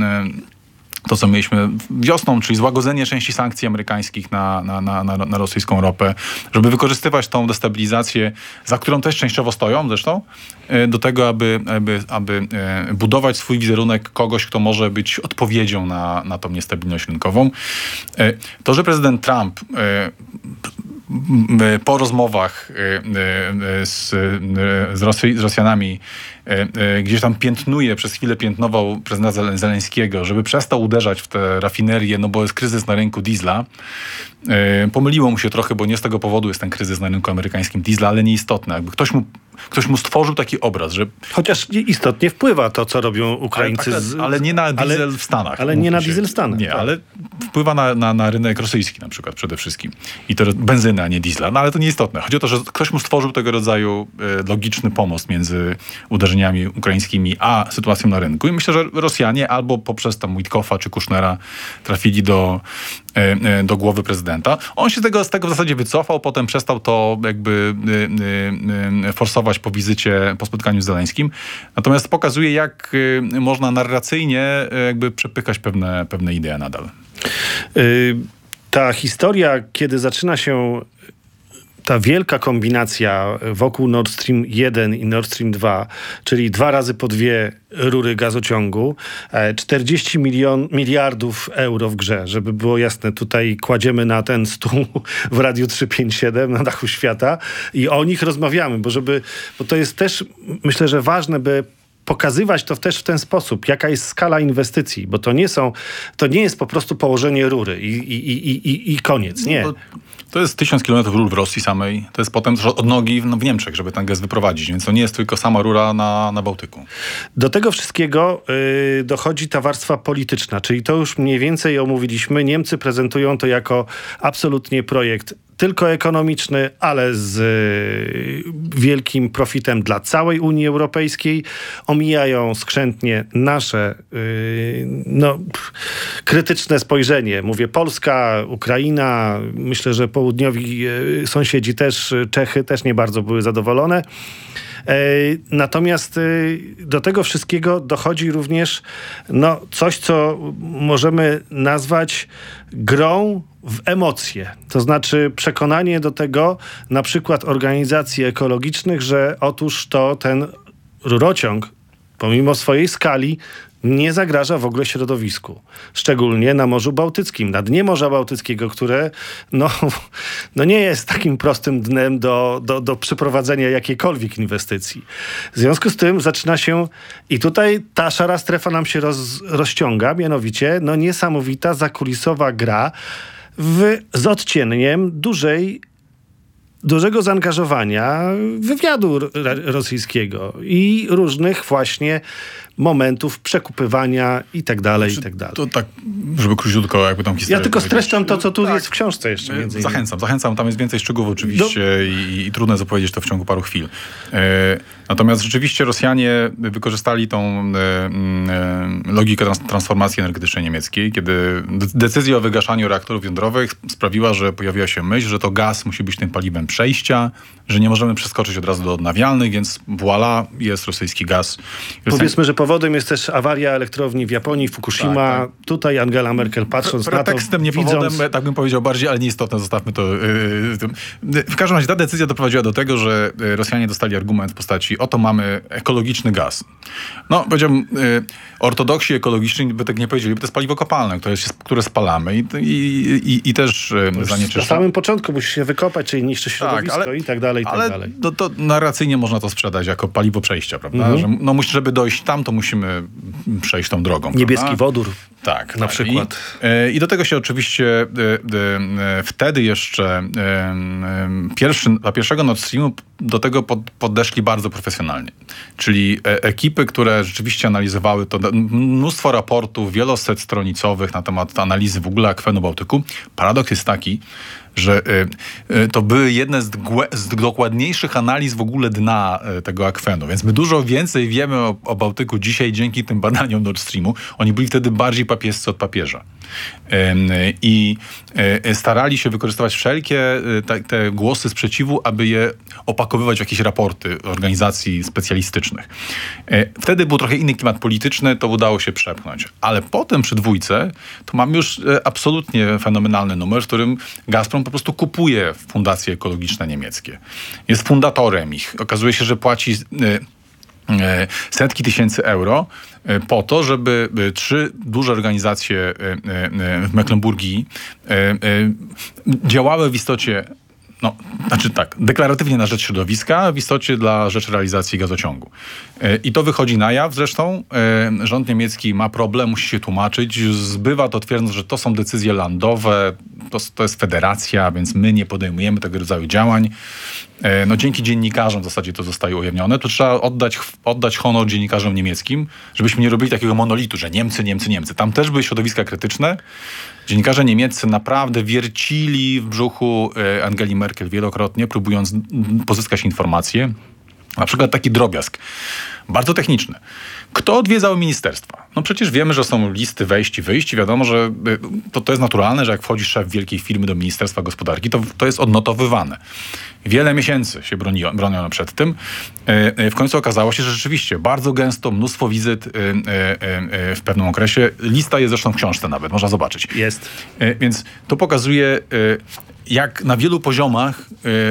to, co mieliśmy wiosną, czyli złagodzenie części sankcji amerykańskich na, na, na, na, na rosyjską ropę, żeby wykorzystywać tą destabilizację, za którą też częściowo stoją zresztą, do tego, aby, aby, aby budować swój wizerunek kogoś, kto może być odpowiedzią na, na tą niestabilność rynkową. To, że prezydent Trump po rozmowach z, z, Rosji, z Rosjanami gdzieś tam piętnuje, przez chwilę piętnował prezydenta Zeleńskiego, żeby przestał uderzać w te rafinerie, no bo jest kryzys na rynku diesla. Pomyliło mu się trochę, bo nie z tego powodu jest ten kryzys na rynku amerykańskim diesla, ale nieistotne. Jakby ktoś mu, ktoś mu stworzył taki obraz, że... Chociaż istotnie wpływa to, co robią Ukraińcy. Ale, tak, ale nie na diesel ale, w Stanach. Ale nie na diesel w Stanach. Nie, tak. ale wpływa na, na, na rynek rosyjski na przykład przede wszystkim. I to benzyna, a nie diesla. No ale to nieistotne. Chodzi o to, że ktoś mu stworzył tego rodzaju e, logiczny pomost między uderzeniami ukraińskimi a sytuacją na rynku. I myślę, że Rosjanie albo poprzez tam Witkoffa czy Kushnera trafili do, e, e, do głowy prezydenta. On się z tego, z tego w zasadzie wycofał, potem przestał to jakby e, e, forsować po wizycie, po spotkaniu z Zeleńskim. Natomiast pokazuje, jak e, można narracyjnie e, jakby przepychać pewne, pewne idee nadal. Y, ta historia, kiedy zaczyna się ta wielka kombinacja wokół Nord Stream jeden i Nord Stream dwa, czyli dwa razy po dwie rury gazociągu, czterdzieści milion, miliardów euro w grze, żeby było jasne, tutaj kładziemy na ten stół w Radiu trzysta pięćdziesiąt siedem na dachu świata i o nich rozmawiamy, bo żeby, bo to jest też, myślę, że ważne, by pokazywać to też w ten sposób, jaka jest skala inwestycji, bo to nie są, to nie jest po prostu położenie rury i, i, i, i, i koniec, nie. No to, to jest tysiąc kilometrów rur w Rosji samej, to jest potem od nogi w, no, w Niemczech, żeby ten gaz wyprowadzić, więc to nie jest tylko sama rura na, na Bałtyku. Do tego wszystkiego yy, dochodzi ta warstwa polityczna, czyli to już mniej więcej omówiliśmy. Niemcy prezentują to jako absolutnie projekt tylko ekonomiczny, ale z y, wielkim profitem dla całej Unii Europejskiej. Omijają skrzętnie nasze y, no, pff, krytyczne spojrzenie. Mówię Polska, Ukraina, myślę, że południowi y, sąsiedzi też, Czechy też nie bardzo były zadowolone. Natomiast do tego wszystkiego dochodzi również no, coś, co możemy nazwać grą w emocje. To znaczy przekonanie do tego na przykład organizacji ekologicznych, że otóż to ten rurociąg pomimo swojej skali nie zagraża w ogóle środowisku. Szczególnie na Morzu Bałtyckim, na dnie Morza Bałtyckiego, które no, no nie jest takim prostym dnem do, do, do przeprowadzenia jakiejkolwiek inwestycji. W związku z tym zaczyna się i tutaj ta szara strefa nam się roz, rozciąga, mianowicie no niesamowita zakulisowa gra w, z odcieniem dużej dużego zaangażowania wywiadu rosyjskiego i różnych właśnie momentów przekupywania i tak dalej, i tak dalej. To tak, żeby króciutko jakby tą historię Ja tylko powiedzieć. streszczam to, co tu Tak. jest w książce jeszcze między innymi. Zachęcam, zachęcam. Tam jest więcej szczegółów oczywiście Do... i, i trudno jest opowiedzieć to w ciągu paru chwil. E, natomiast rzeczywiście Rosjanie wykorzystali tą e, e, logikę trans- transformacji energetycznej niemieckiej, kiedy de- decyzja o wygaszaniu reaktorów jądrowych sprawiła, że pojawiła się myśl, że to gaz musi być tym paliwem przejścia, że nie możemy przeskoczyć od razu do odnawialnych, więc voilà, jest rosyjski gaz. Powiedzmy, że powodem jest też awaria elektrowni w Japonii, Fukushima. Tak, tak. Tutaj Angela Merkel, patrząc Pretekstem, na to, nie powodem, widząc... tak bym powiedział bardziej, ale nieistotne, zostawmy to. Yy, w każdym razie ta decyzja doprowadziła do tego, że Rosjanie dostali argument w postaci oto mamy ekologiczny gaz. No, powiedziałbym, yy, ortodoksi ekologiczni by tak nie powiedzieli, bo to jest paliwo kopalne, które, się, które spalamy i, i, i, i też yy, zanieczyszcza. Na samym początku musi się wykopać, czyli niszczy środowisko Tak, ale, i tak dalej, i tak ale dalej. to, to narracyjnie można to sprzedać jako paliwo przejścia, prawda? Mhm. Że, no, musi, żeby dojść tam, to musimy przejść tą drogą. Niebieski prawda? wodór. Tak, na tak. przykład. I, e, I do tego się oczywiście e, e, wtedy jeszcze e, e, pierwszy, dla pierwszego Nord Streamu do tego pod, podeszli bardzo profesjonalnie. Czyli e, ekipy, które rzeczywiście analizowały to, mnóstwo raportów wieloset stronicowych na temat analizy w ogóle akwenu Bałtyku. Paradoks jest taki, że y, y, to były jedne z, głę, z dokładniejszych analiz w ogóle dna y, tego akwenu. Więc my dużo więcej wiemy o, o Bałtyku dzisiaj dzięki tym badaniom Nord Streamu. Oni byli wtedy bardziej papiescy od papieża. I y, y, starali się wykorzystywać wszelkie y, te, te głosy sprzeciwu, aby je opakowywać w jakieś raporty organizacji specjalistycznych. Y, wtedy był trochę inny klimat polityczny, to udało się przepchnąć. Ale potem przy dwójce to mamy już y, absolutnie fenomenalny numer, w którym Gazprom po prostu kupuje fundacje ekologiczne niemieckie. Jest fundatorem ich. Okazuje się, że płaci y, y, setki tysięcy euro y, po to, żeby y, trzy duże organizacje y, y, w Mecklenburgii y, y, działały w istocie, no, znaczy tak, deklaratywnie na rzecz środowiska, w istocie dla rzecz realizacji gazociągu. Y, I to wychodzi na jaw. Zresztą y, rząd niemiecki ma problem, musi się tłumaczyć. Zbywa to twierdząc, że to są decyzje landowe, to, to jest federacja, więc my nie podejmujemy tego rodzaju działań. Y, no dzięki dziennikarzom w zasadzie to zostaje ujawnione. To trzeba oddać, oddać honor dziennikarzom niemieckim, żebyśmy nie robili takiego monolitu, że Niemcy, Niemcy, Niemcy. Tam też były środowiska krytyczne. Dziennikarze niemieccy naprawdę wiercili w brzuchu Angeli Merkel wielokrotnie, próbując pozyskać informacje. Na przykład taki drobiazg, bardzo techniczny. Kto odwiedzał ministerstwa? No przecież wiemy, że są listy wejść i wyjść i wiadomo, że to, to jest naturalne, że jak wchodzi szef wielkiej firmy do Ministerstwa Gospodarki, to, to jest odnotowywane. Wiele miesięcy się broniło, broniono przed tym. W końcu okazało się, że rzeczywiście bardzo gęsto, mnóstwo wizyt w pewnym okresie. Lista jest zresztą w książce nawet, można zobaczyć. Jest. Więc to pokazuje, jak na wielu poziomach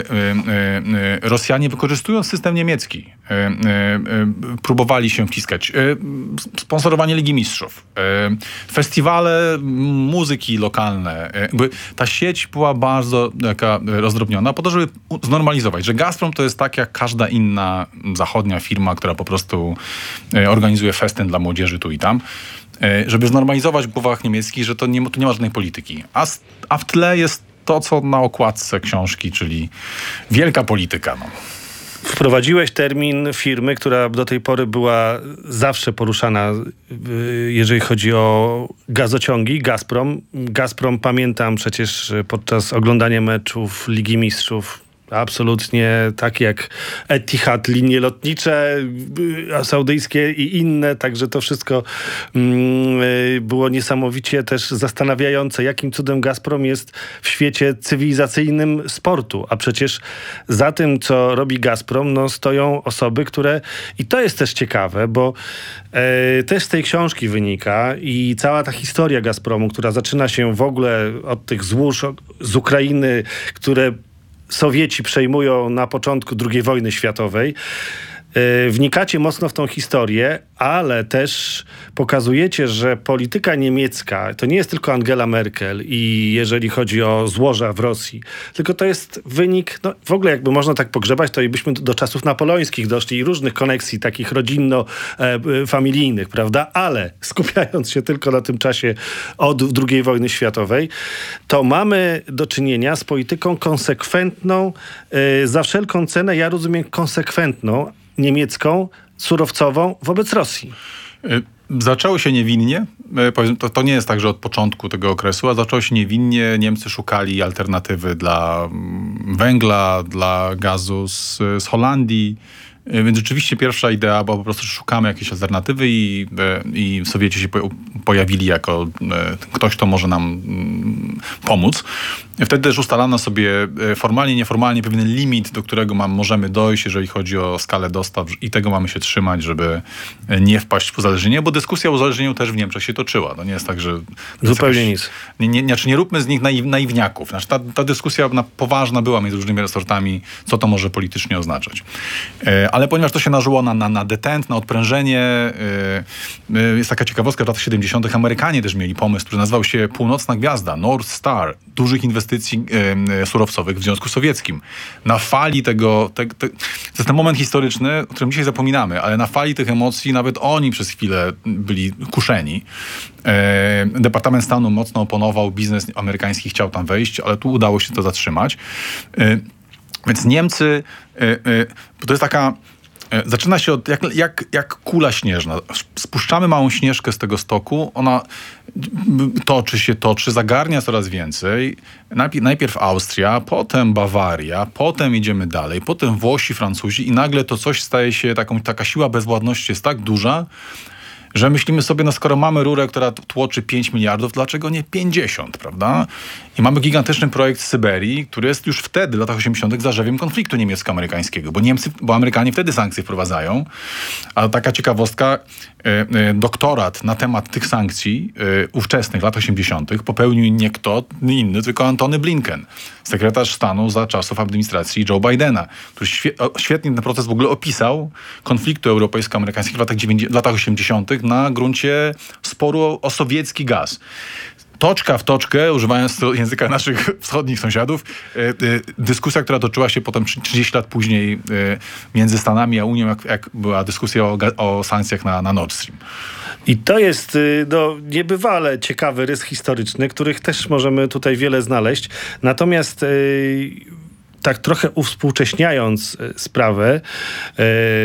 Rosjanie, wykorzystując system niemiecki, próbowali się wciskać. Sponsorowanie Ligi Mistrzów, festiwale muzyki lokalne. Ta sieć była bardzo taka rozdrobniona po to, żeby znormalizować, że Gazprom to jest tak jak każda inna zachodnia firma, która po prostu organizuje festyn dla młodzieży tu i tam. Żeby znormalizować w głowach niemieckich, że to nie, tu nie ma żadnej polityki. A, a w tle jest to, co na okładce książki, czyli wielka polityka. No. Wprowadziłeś termin firmy, która do tej pory była zawsze poruszana, jeżeli chodzi o gazociągi, Gazprom. Gazprom, pamiętam przecież podczas oglądania meczów Ligi Mistrzów, absolutnie tak jak Etihad, linie lotnicze saudyjskie i inne, także to wszystko mm, było niesamowicie też zastanawiające, jakim cudem Gazprom jest w świecie cywilizacyjnym sportu, a przecież za tym, co robi Gazprom, no, stoją osoby, które, i to jest też ciekawe, bo e, też z tej książki wynika i cała ta historia Gazpromu, która zaczyna się w ogóle od tych złóż z Ukrainy, które Sowieci przejmują na początku drugiej wojny światowej. y, wnikacie mocno w tą historię, ale też pokazujecie, że polityka niemiecka to nie jest tylko Angela Merkel i jeżeli chodzi o złoża w Rosji, tylko to jest wynik, no w ogóle jakby można tak pogrzebać, to i byśmy do czasów napoleońskich doszli i różnych koneksji takich rodzinno-familijnych, prawda? Ale skupiając się tylko na tym czasie od drugiej wojny światowej, to mamy do czynienia z polityką konsekwentną, yy, za wszelką cenę, ja rozumiem konsekwentną, niemiecką, surowcową wobec Rosji. Zaczęło się niewinnie. To, to nie jest tak, że od początku tego okresu, a zaczęło się niewinnie. Niemcy szukali alternatywy dla węgla, dla gazu z, z Holandii. Więc rzeczywiście pierwsza idea była po prostu, że szukamy jakiejś alternatywy i, i Sowieci się pojawili jako ktoś, kto może nam pomóc. Wtedy też ustalano sobie formalnie, nieformalnie pewien limit, do którego mam, możemy dojść, jeżeli chodzi o skalę dostaw i tego mamy się trzymać, żeby nie wpaść w uzależnienie, bo dyskusja o uzależnieniu też w Niemczech się toczyła. To nie jest tak, że... Zupełnie jakaś, nic. Nie, nie, znaczy nie róbmy z nich naiw, naiwniaków. Znaczy ta, ta dyskusja na, poważna była między różnymi resortami, co to może politycznie oznaczać. Ale ponieważ to się nażyło na, na, na detent, na odprężenie, yy, yy, jest taka ciekawostka, w latach siedemdziesiątych Amerykanie też mieli pomysł, który nazywał się Północna Gwiazda, North Star, dużych inwestycji yy, surowcowych w Związku Sowieckim. Na fali tego, te, te, to jest ten moment historyczny, o którym dzisiaj zapominamy, ale na fali tych emocji nawet oni przez chwilę byli kuszeni. Yy, Departament Stanu mocno oponował, biznes amerykański chciał tam wejść, ale tu udało się to zatrzymać. Yy, Więc Niemcy, yy, yy, to jest taka, yy, zaczyna się od, jak, jak, jak kula śnieżna. Spuszczamy małą śnieżkę z tego stoku, ona toczy się, toczy, zagarnia coraz więcej. Najpierw, najpierw Austria, potem Bawaria, potem idziemy dalej, potem Włosi, Francuzi i nagle to coś staje się, taką, taka siła bezwładności jest tak duża, że myślimy sobie, no skoro mamy rurę, która tłoczy pięć miliardów, dlaczego nie pięćdziesiąt, prawda? I mamy gigantyczny projekt Syberii, który jest już wtedy, w latach osiemdziesiątych, zarzewiem konfliktu niemiecko-amerykańskiego, bo Niemcy, bo Amerykanie wtedy sankcje wprowadzają. A taka ciekawostka, doktorat na temat tych sankcji ówczesnych, lat osiemdziesiątych, popełnił nie kto inny, tylko Antony Blinken, sekretarz stanu za czasów administracji Joe Bidena, który świetnie ten proces w ogóle opisał konfliktu europejsko-amerykańskiego w latach, w latach osiemdziesiątych na gruncie sporu o sowiecki gaz. Toczka w toczkę, używając języka naszych wschodnich sąsiadów, dyskusja, która toczyła się potem trzydzieści lat później między Stanami a Unią, jak, jak była dyskusja o, o sankcjach na, na Nord Stream. I to jest no, niebywale ciekawy rys historyczny, których też możemy tutaj wiele znaleźć. Natomiast yy, tak trochę uwspółcześniając sprawę, yy,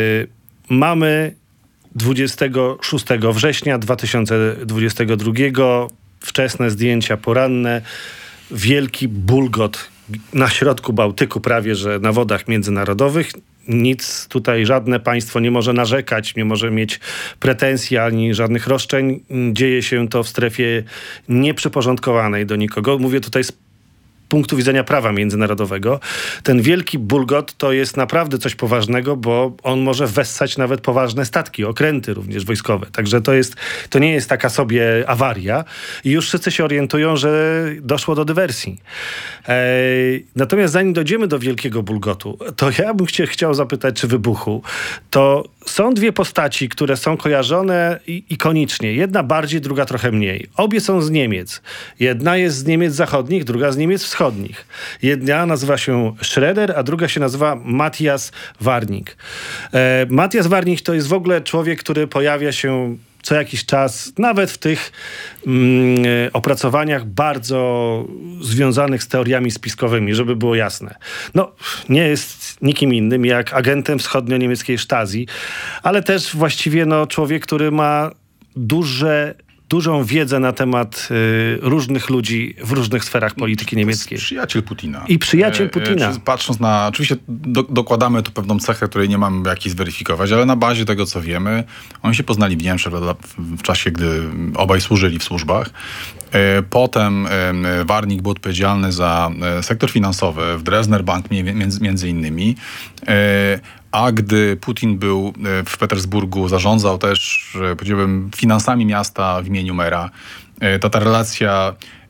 mamy dwudziestego szóstego września dwa tysiące dwudziestego drugiego wczesne zdjęcia poranne, wielki bulgot na środku Bałtyku, prawie że na wodach międzynarodowych. Nic tutaj, żadne państwo nie może narzekać, nie może mieć pretensji ani żadnych roszczeń. Dzieje się to w strefie nieprzyporządkowanej do nikogo. Mówię tutaj z punktu widzenia prawa międzynarodowego. Ten wielki bulgot to jest naprawdę coś poważnego, bo on może wessać nawet poważne statki, okręty również wojskowe. Także to jest, to nie jest taka sobie awaria. I już wszyscy się orientują, że doszło do dywersji. Eee, natomiast zanim dojdziemy do wielkiego bulgotu, to ja bym chcie, chciał zapytać, czy wybuchu, to są dwie postaci, które są kojarzone i, ikonicznie. Jedna bardziej, druga trochę mniej. Obie są z Niemiec. Jedna jest z Niemiec zachodnich, druga z Niemiec wschodnich. Jedna nazywa się Schroeder, a druga się nazywa Matthias Warnig. E, Matthias Warnig to jest w ogóle człowiek, który pojawia się co jakiś czas, nawet w tych mm, opracowaniach bardzo związanych z teoriami spiskowymi, żeby było jasne. No, nie jest nikim innym jak agentem wschodnio-niemieckiej Stasi, ale też właściwie no, człowiek, który ma duże dużą wiedzę na temat y, różnych ludzi w różnych sferach polityki niemieckiej. Przyjaciel Putina. I przyjaciel Putina. E, e, patrząc na... Oczywiście do, dokładamy tu pewną cechę, której nie mamy jak zweryfikować, ale na bazie tego, co wiemy, oni się poznali w Niemczech w, w czasie, gdy obaj służyli w służbach. E, potem e, Warnig był odpowiedzialny za e, sektor finansowy w Dresdner Bank między, między innymi. E, A gdy Putin był w Petersburgu, zarządzał też, powiedziałbym, finansami miasta w imieniu mera, to ta relacja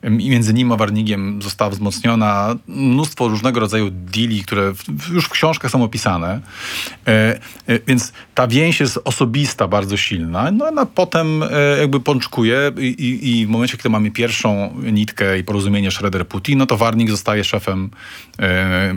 między nim a Warningiem została wzmocniona. Mnóstwo różnego rodzaju deali, które w, już w książkach są opisane. E, e, więc ta więź jest osobista, bardzo silna. No a potem e, jakby pączkuje i, i, i w momencie, kiedy mamy pierwszą nitkę i porozumienie Schroeder-Putin, no to Warnig zostaje szefem e, e,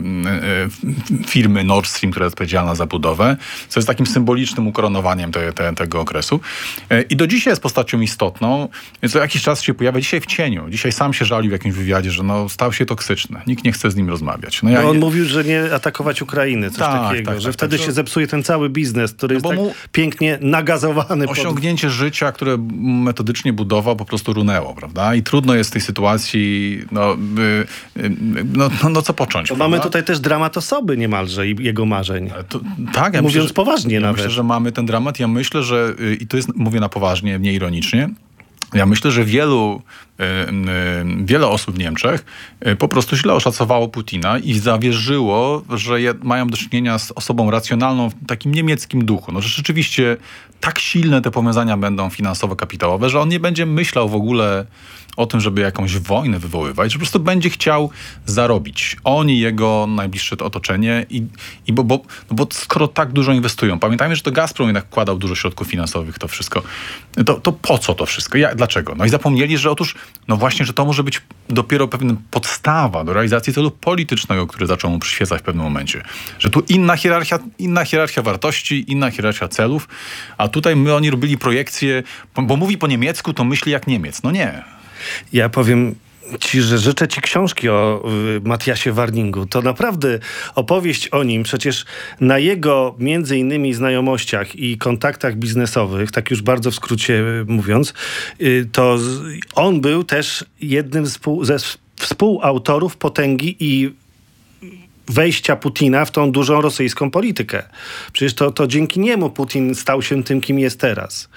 firmy Nord Stream, która jest odpowiedzialna za budowę, co jest takim symbolicznym ukoronowaniem te, te, tego okresu. E, I do dzisiaj jest postacią istotną, więc co jakiś czas się pojawia dzisiaj w cieniu. Dzisiaj sam się żalił w jakimś wywiadzie, że no, stał się toksyczny. Nikt nie chce z nim rozmawiać. No, ja, no on mówił, że nie atakować Ukrainy, coś tak, takiego, tak, że tak, wtedy tak, się zepsuje ten cały biznes, który no jest tak mu pięknie nagazowany. Osiągnięcie pod... życia, które metodycznie budował, po prostu runęło, prawda? I trudno jest w tej sytuacji, no, y, no, no, no co począć. To mamy tutaj też dramat osoby niemalże i jego marzeń. To, tak, ja Mówiąc myślę, że, poważnie ja nawet. myślę, że mamy ten dramat. Ja myślę, że, i to jest, mówię na poważnie, nie ironicznie, ja myślę, że wielu, y, y, wiele osób w Niemczech y, po prostu źle oszacowało Putina i zawierzyło, że je, mają do czynienia z osobą racjonalną w takim niemieckim duchu. No, że rzeczywiście tak silne te powiązania będą finansowo-kapitałowe, że on nie będzie myślał w ogóle o tym, żeby jakąś wojnę wywoływać, że po prostu będzie chciał zarobić. On i jego najbliższe otoczenie. I, i bo, bo, no bo skoro tak dużo inwestują, pamiętajmy, że to Gazprom jednak wkładał dużo środków finansowych w to wszystko. To, to po co to wszystko? Ja, dlaczego? No i zapomnieli, że otóż, no właśnie, że to może być dopiero pewna podstawa do realizacji celu politycznego, który zaczął mu przyświecać w pewnym momencie. Że tu inna hierarchia, inna hierarchia wartości, inna hierarchia celów, a tutaj my oni robili projekcję, bo, bo mówi po niemiecku, to myśli jak Niemiec. No nie. Ja powiem ci, że życzę ci książki o y, Matthiasie Warningu. To naprawdę opowieść o nim, przecież na jego między innymi znajomościach i kontaktach biznesowych, tak już bardzo w skrócie y, mówiąc, y, to z, on był też jednym z, ze współautorów potęgi i wejścia Putina w tą dużą rosyjską politykę. Przecież to, to dzięki niemu Putin stał się tym, kim jest teraz.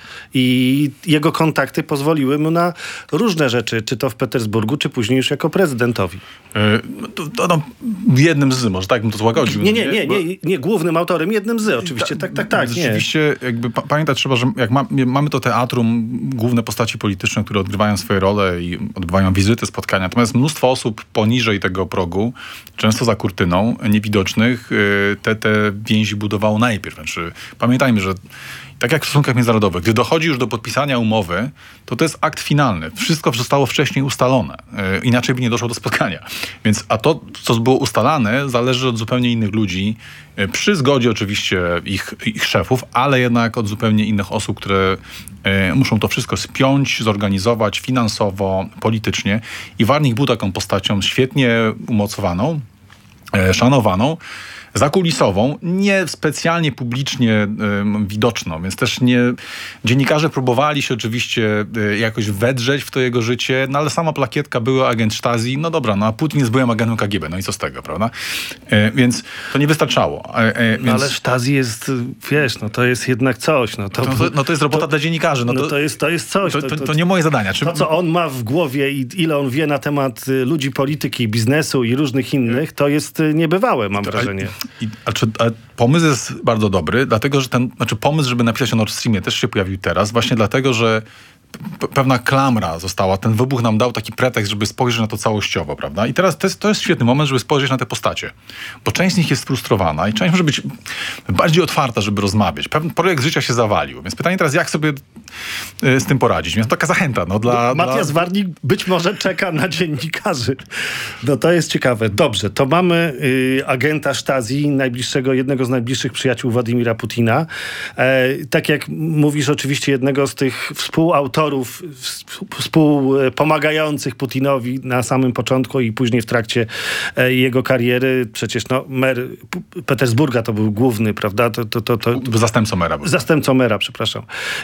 I jego kontakty pozwoliły mu na różne rzeczy, czy to w Petersburgu, czy później już jako prezydentowi. Yy, to, to, no, jednym z, może tak bym to złagodził. Nie, nie, nie, nie, nie, nie głównym autorem, jednym z, oczywiście, tak, tak, tak. Rzeczywiście, nie. jakby pa, pamiętać trzeba, że jak ma, mamy to teatrum, główne postaci polityczne, które odgrywają swoje role i odbywają wizyty, spotkania, natomiast mnóstwo osób poniżej tego progu, często za kurtyną, niewidocznych, te, te więzi budowało najpierw. Znaczy, pamiętajmy, że tak jak w stosunkach międzynarodowych, gdy dochodzi już do podpisania umowy, to to jest akt finalny. Wszystko zostało wcześniej ustalone. Yy, inaczej by nie doszło do spotkania. Więc, a to, co było ustalane, zależy od zupełnie innych ludzi, yy, przy zgodzie oczywiście ich, ich szefów, ale jednak od zupełnie innych osób, które yy, muszą to wszystko spiąć, zorganizować finansowo, politycznie. I Warnig był taką postacią świetnie umocowaną, yy, szanowaną, zakulisową, nie specjalnie publicznie y, widoczną, więc też nie... Dziennikarze próbowali się oczywiście y, jakoś wedrzeć w to jego życie, no ale sama plakietka były agent Stasi, no dobra, no a Putin jest byłym agentem K G B, no i co z tego, prawda? Y, więc to nie wystarczało. Y, y, no więc... ale Stasi jest, wiesz, no to jest jednak coś. No to, no to, no to jest robota to, dla dziennikarzy. No to, no to, jest, to jest coś. To, to, to nie moje zadania. Czy... To, co on ma w głowie i ile on wie na temat y, ludzi, polityki, biznesu i różnych innych, to jest y, niebywałe, mam wrażenie. I, a czy, a pomysł jest bardzo dobry, dlatego, że ten, znaczy pomysł, żeby napisać o Nord Streamie też się pojawił teraz, właśnie dlatego, że p- pewna klamra została, ten wybuch nam dał taki pretekst, żeby spojrzeć na to całościowo, prawda? I teraz to jest, to jest świetny moment, żeby spojrzeć na te postacie, bo część z nich jest sfrustrowana i część może być bardziej otwarta, żeby rozmawiać. Pewien projekt życia się zawalił, więc pytanie teraz, jak sobie y, z tym poradzić? Więc taka zachęta, no dla... Matthias dla... Warnig być może czeka na dziennikarzy. No to jest ciekawe. Dobrze, to mamy y, agenta Stasi, najbliższego, jednego z najbliższych przyjaciół Władimira Putina. E, tak jak mówisz, oczywiście jednego z tych współautorów, współpomagających Putinowi na samym początku i później w trakcie e, jego kariery. Przecież no, mer P- Petersburga to był główny, prawda? To, to, to, to... Zastępcą mera. Był. Zastępcą mera, przepraszam.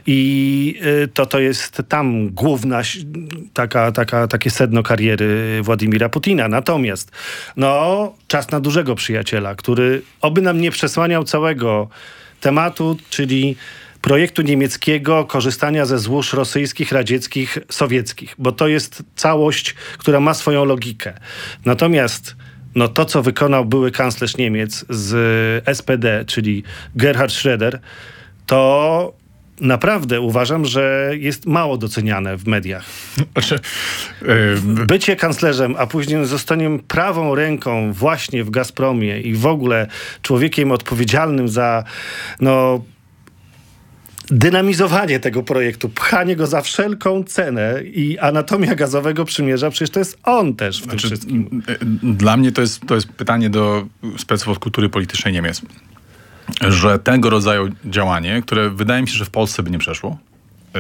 I y, to, to jest tam główna taka, taka, takie sedno kariery Władimira Putina. Natomiast no, czas na dużego przyjaciela, który oby nam nie przesłaniał całego tematu, czyli projektu niemieckiego korzystania ze złóż rosyjskich, radzieckich, sowieckich, bo to jest całość, która ma swoją logikę. Natomiast no, to, co wykonał były kanclerz Niemiec z S P D, czyli Gerhard Schröder, to naprawdę uważam, że jest mało doceniane w mediach. Znaczy, yy... Bycie kanclerzem, a później zostaniem prawą ręką właśnie w Gazpromie i w ogóle człowiekiem odpowiedzialnym za no, dynamizowanie tego projektu, pchanie go za wszelką cenę i Anatomia Gazowego Przymierza, przecież to jest on też w znaczy, tym wszystkim. Dla mnie to jest, to jest pytanie do speców od kultury politycznej Niemiec. Że tego rodzaju działanie, które wydaje mi się, że w Polsce by nie przeszło, yy,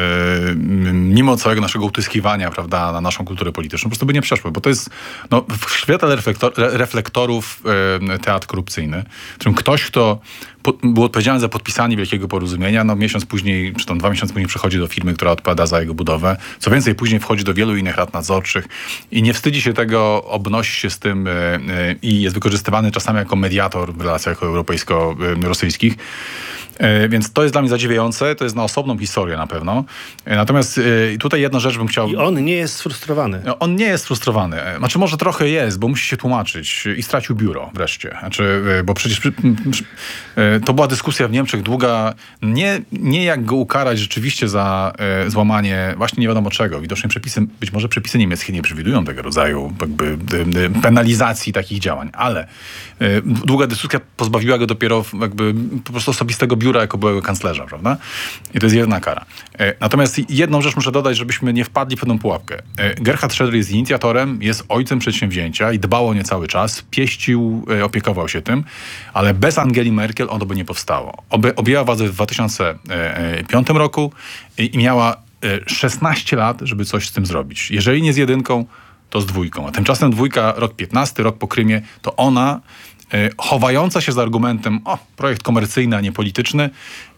mimo całego naszego utyskiwania, prawda, na naszą kulturę polityczną, po prostu by nie przeszło, bo to jest no, w świetle reflektor, reflektorów yy, teatr korupcyjny, w którym ktoś, kto po, był odpowiedzialny za podpisanie wielkiego porozumienia, no miesiąc później, czy tam dwa miesiące później przechodzi do firmy, która odpowiada za jego budowę. Co więcej, później wchodzi do wielu innych rad nadzorczych i nie wstydzi się tego, obnosi się z tym yy, yy, i jest wykorzystywany czasami jako mediator w relacjach europejsko-rosyjskich. Yy, więc to jest dla mnie zadziwiające, to jest na osobną historię na pewno. Yy, natomiast yy, tutaj jedna rzecz bym chciał... I on nie jest sfrustrowany. On nie jest sfrustrowany. Znaczy może trochę jest, bo musi się tłumaczyć i stracił biuro wreszcie. Znaczy, yy, bo przecież yy, yy, to była dyskusja w Niemczech długa, nie, nie jak go ukarać rzeczywiście za yy, złamanie właśnie nie wiadomo czego. Widocznie przepisy, być może przepisy niemieckie nie przewidują tego rodzaju jakby yy, yy, penalizacji takich działań, ale yy, długa dyskusja pozbawiła go dopiero jakby po prostu osobistego biura jako byłego kanclerza, prawda? I to jest jedna kara. Natomiast jedną rzecz muszę dodać, żebyśmy nie wpadli w pewną pułapkę. Gerhard Schröder jest inicjatorem, jest ojcem przedsięwzięcia i dbał o nie cały czas, pieścił, opiekował się tym, ale bez Angeli Merkel ono by nie powstało. Obie, objęła władzę w dwa tysiące piątym roku i miała szesnaście lat, żeby coś z tym zrobić. Jeżeli nie z jedynką, to z dwójką. A tymczasem dwójka, rok piętnasty, rok po Krymie, to ona chowająca się za argumentem, o, projekt komercyjny, a nie polityczny,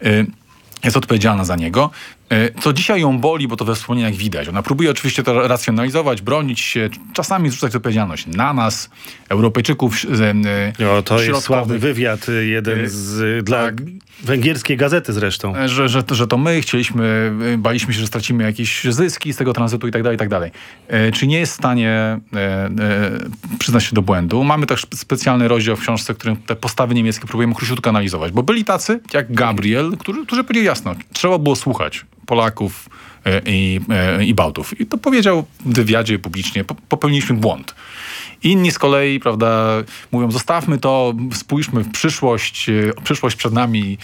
jest odpowiedzialna za niego. Co dzisiaj ją boli, bo to we wspomnieniach widać. Ona próbuje oczywiście to racjonalizować, bronić się, czasami zrzucać odpowiedzialność na nas, Europejczyków. No, to jest sławny wywiad, jeden z, dla tak. węgierskiej gazety zresztą. Że, że, że to my chcieliśmy, baliśmy się, że stracimy jakieś zyski z tego tranzytu i tak dalej, i tak dalej. Czy nie jest w stanie e, e, przyznać się do błędu? Mamy też specjalny rozdział w książce, w którym te postawy niemieckie próbujemy króciutko analizować, bo byli tacy, jak Gabriel, którzy, którzy powiedzieli jasno, trzeba było słuchać Polaków i, i, i Bałtów. I to powiedział w wywiadzie publicznie, popełniliśmy błąd. Inni z kolei, prawda, mówią, zostawmy to, spójrzmy w przyszłość, przyszłość przed nami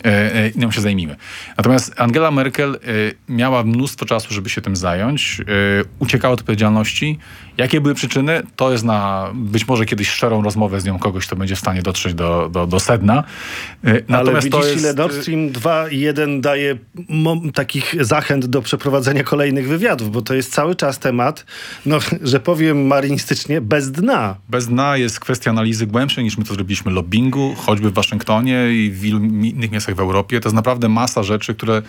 i nią się zajmijmy. Natomiast Angela Merkel miała mnóstwo czasu, żeby się tym zająć. Uciekała od odpowiedzialności. Jakie były przyczyny? To jest na być może kiedyś szczerą rozmowę z nią kogoś, kto będzie w stanie dotrzeć do, do, do sedna. Natomiast ale widzisz, to jest... ile Nord Stream dwa i jeden daje takich zachęt do przeprowadzenia kolejnych wywiadów, bo to jest cały czas temat, no, że powiem marynistycznie, bez dna. Bez dna jest kwestia analizy głębszej, niż my to zrobiliśmy, lobbingu, choćby w Waszyngtonie i w wielu innych miastach w Europie. To jest naprawdę masa rzeczy, które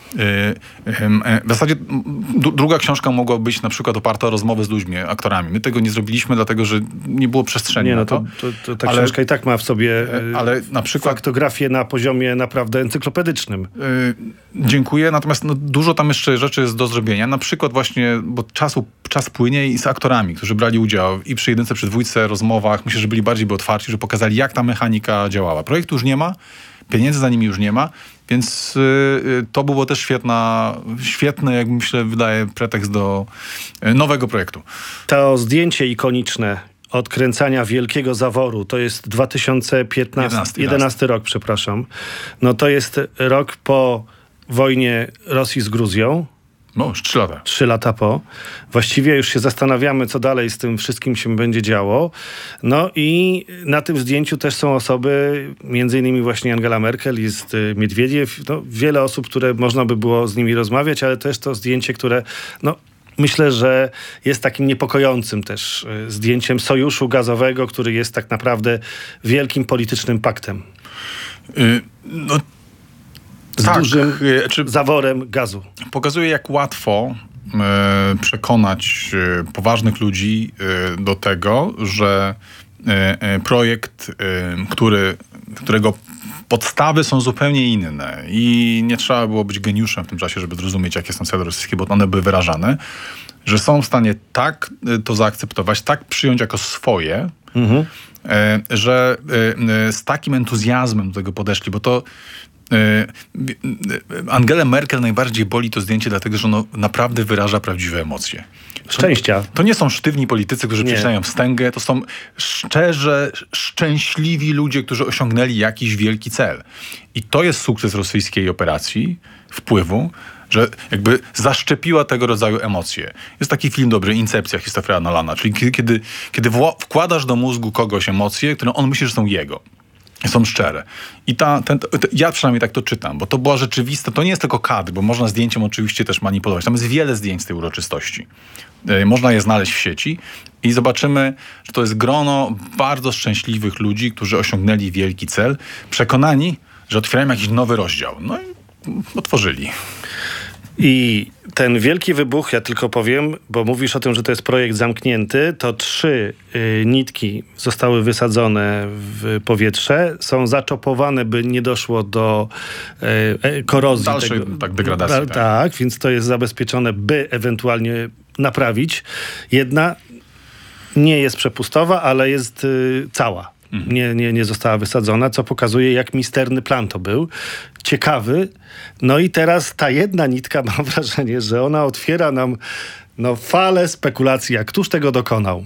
w zasadzie druga książka mogła być na przykład oparta o rozmowy z ludźmi, aktorami. My tego nie zrobiliśmy, dlatego że nie było przestrzeni nie, no na to. to, to, to ta ale, książka i tak ma w sobie ale na przykład faktografię na poziomie naprawdę encyklopedycznym. Yy, dziękuję, natomiast no, dużo tam jeszcze rzeczy jest do zrobienia. Na przykład właśnie, bo czasu, czas płynie i z aktorami, którzy brali udział i przy jedynce, przy dwójce, rozmowach, myślę, że byli bardziej by otwarci, że pokazali, jak ta mechanika działała. Projektu już nie ma, pieniędzy za nimi już nie ma, więc y, to było też świetna, świetny, jak myślę, wydaje pretekst do y, nowego projektu. To zdjęcie ikoniczne odkręcania wielkiego zaworu, to jest dwa tysiące piętnasty, jedenasty rok, przepraszam. No to jest rok po wojnie Rosji z Gruzją. No, już trzy lata. Trzy lata po. Właściwie już się zastanawiamy, co dalej z tym wszystkim się będzie działo. No i na tym zdjęciu też są osoby, między innymi właśnie Angela Merkel, jest Miedwiediew, no, wiele osób, które można by było z nimi rozmawiać, ale też to zdjęcie, które no, myślę, że jest takim niepokojącym też zdjęciem sojuszu gazowego, który jest tak naprawdę wielkim politycznym paktem. Yy, no. Z tak, dużym czy zaworem gazu. Pokazuje, jak łatwo e, przekonać e, poważnych ludzi e, do tego, że e, projekt, e, który, którego podstawy są zupełnie inne i nie trzeba było być geniuszem w tym czasie, żeby zrozumieć, jakie są cele rosyjskie, bo one były wyrażane, że są w stanie tak to zaakceptować, tak przyjąć jako swoje, mhm. e, że e, z takim entuzjazmem do tego podeszli, bo to Angelę Merkel najbardziej boli to zdjęcie, dlatego że ono naprawdę wyraża prawdziwe emocje. Szczęścia. To, to nie są sztywni politycy, którzy Nie. przycinają wstęgę, to są szczerze, szczęśliwi ludzie, którzy osiągnęli jakiś wielki cel. I to jest sukces rosyjskiej operacji, wpływu, że jakby zaszczepiła tego rodzaju emocje. Jest taki film dobry, Incepcja Christophera Nolana, czyli kiedy, kiedy, kiedy wła- wkładasz do mózgu kogoś emocje, które on myśli, że są jego. Są szczere. I ta, ten, to, ja przynajmniej tak to czytam, bo to była rzeczywista, to nie jest tylko kadr, bo można zdjęciem oczywiście też manipulować. Tam jest wiele zdjęć z tej uroczystości. Yy, można je znaleźć w sieci i zobaczymy, że to jest grono bardzo szczęśliwych ludzi, którzy osiągnęli wielki cel, przekonani, że otwierają jakiś nowy rozdział. No i otworzyli. I ten wielki wybuch, ja tylko powiem, bo mówisz o tym, że to jest projekt zamknięty, to trzy y, nitki zostały wysadzone w powietrze, są zaczopowane, by nie doszło do y, korozji. Dalszej tego. tak, degradacji. Da, tak. tak, więc to jest zabezpieczone, by ewentualnie naprawić. Jedna nie jest przepustowa, ale jest y, cała. Mhm. Nie, nie, nie została wysadzona, co pokazuje, jak misterny plan to był. Ciekawy. No i teraz ta jedna nitka, mam wrażenie, że ona otwiera nam no, falę spekulacji, jak któż tego dokonał.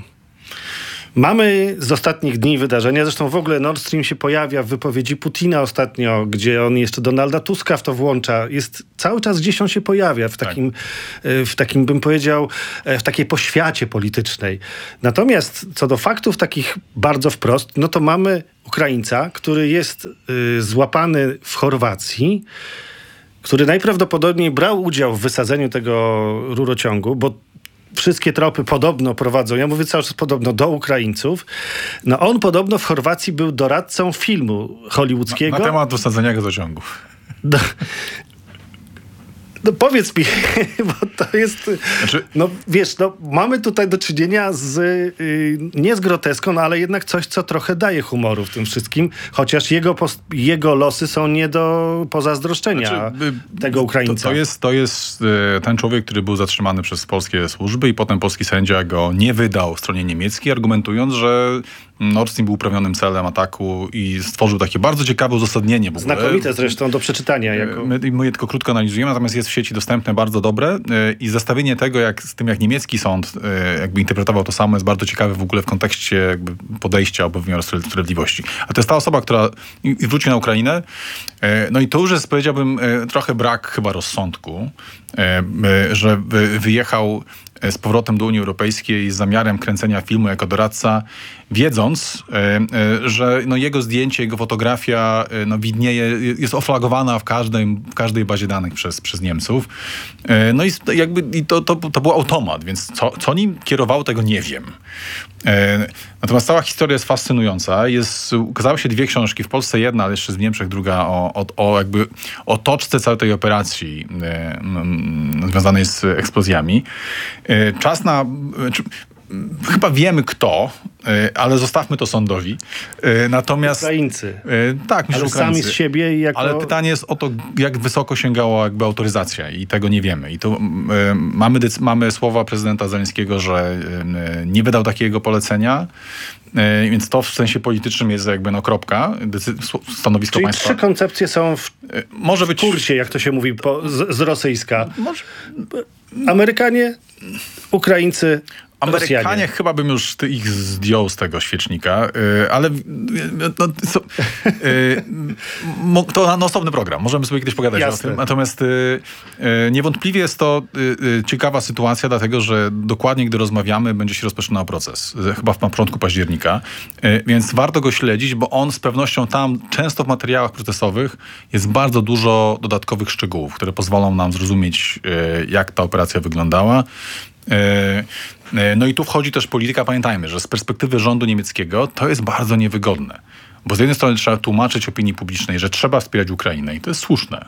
Mamy z ostatnich dni wydarzenia, zresztą w ogóle Nord Stream się pojawia w wypowiedzi Putina ostatnio, gdzie on jeszcze Donalda Tuska w to włącza. Jest cały czas gdzieś on się pojawia w takim, tak. w takim bym powiedział, w takiej poświacie politycznej. Natomiast co do faktów takich bardzo wprost, no to mamy Ukraińca, który jest y, złapany w Chorwacji, który najprawdopodobniej brał udział w wysadzeniu tego rurociągu, bo wszystkie tropy podobno prowadzą, ja mówię cały czas podobno, do Ukraińców. No on podobno w Chorwacji był doradcą filmu hollywoodzkiego. Na, na temat wysadzenia gazociągów. Do, no powiedz mi, bo to jest... Znaczy, no wiesz, no, mamy tutaj do czynienia z, y, nie z groteską, no, ale jednak coś, co trochę daje humoru w tym wszystkim, chociaż jego, pos, jego losy są nie do pozazdroszczenia znaczy, tego Ukraińca. To, to, jest, to jest ten człowiek, który był zatrzymany przez polskie służby i potem polski sędzia go nie wydał stronie niemieckiej, argumentując, że Nord Stream był uprawnionym celem ataku i stworzył takie bardzo ciekawe uzasadnienie. W ogóle. Znakomite zresztą do przeczytania. Jako... My, my je tylko krótko analizujemy, natomiast jest w sieci dostępne, bardzo dobre i zestawienie tego jak, z tym, jak niemiecki sąd jakby interpretował to samo, jest bardzo ciekawe w ogóle w kontekście jakby podejścia obu wymiaru sprawiedliwości. A to jest ta osoba, która i wróci na Ukrainę. No i to już jest, powiedziałbym, trochę brak chyba rozsądku, że wyjechał z powrotem do Unii Europejskiej z zamiarem kręcenia filmu jako doradca, wiedząc, że no jego zdjęcie, jego fotografia no widnieje, jest oflagowana w każdej, w każdej bazie danych przez, przez Niemców. No i jakby i to, to, to był automat, więc co, co nim kierowało, tego nie wiem. Natomiast cała historia jest fascynująca. Jest, ukazały się dwie książki, w Polsce jedna, ale jeszcze z Niemczech druga, o, o, o jakby otoczce całej tej operacji e, związanej z eksplozjami. E, czas na... Czy, chyba wiemy kto, ale zostawmy to sądowi. Natomiast... Ukraińcy. Tak, myślę, ale Ukraińcy. sami z siebie i jako... Ale pytanie jest o to, jak wysoko sięgała jakby autoryzacja i tego nie wiemy. I tu y, mamy, decy- mamy słowa prezydenta Zełenskiego, że y, nie wydał takiego polecenia, y, więc to w sensie politycznym jest jakby no kropka, decy- stanowisko Czyli państwa. trzy koncepcje są w, Y, może być... w kursie, jak to się mówi po, z, z rosyjska. Może... Amerykanie, Ukraińcy, Amerykanie Rosjanie. chyba bym już ty ich zdjął z tego świecznika, yy, ale yy, no, so, yy, mo, to na osobny program. Możemy sobie kiedyś pogadać o tym. Natomiast yy, yy, niewątpliwie jest to yy, ciekawa sytuacja, dlatego że dokładnie gdy rozmawiamy, będzie się rozpoczynał proces. Yy, chyba w na początku października. Yy, więc warto go śledzić, bo on z pewnością tam, często w materiałach procesowych jest bardzo dużo dodatkowych szczegółów, które pozwolą nam zrozumieć, yy, jak ta operacja wyglądała. No i tu wchodzi też polityka, pamiętajmy, że z perspektywy rządu niemieckiego to jest bardzo niewygodne. Bo z jednej strony trzeba tłumaczyć opinii publicznej, że trzeba wspierać Ukrainę i to jest słuszne.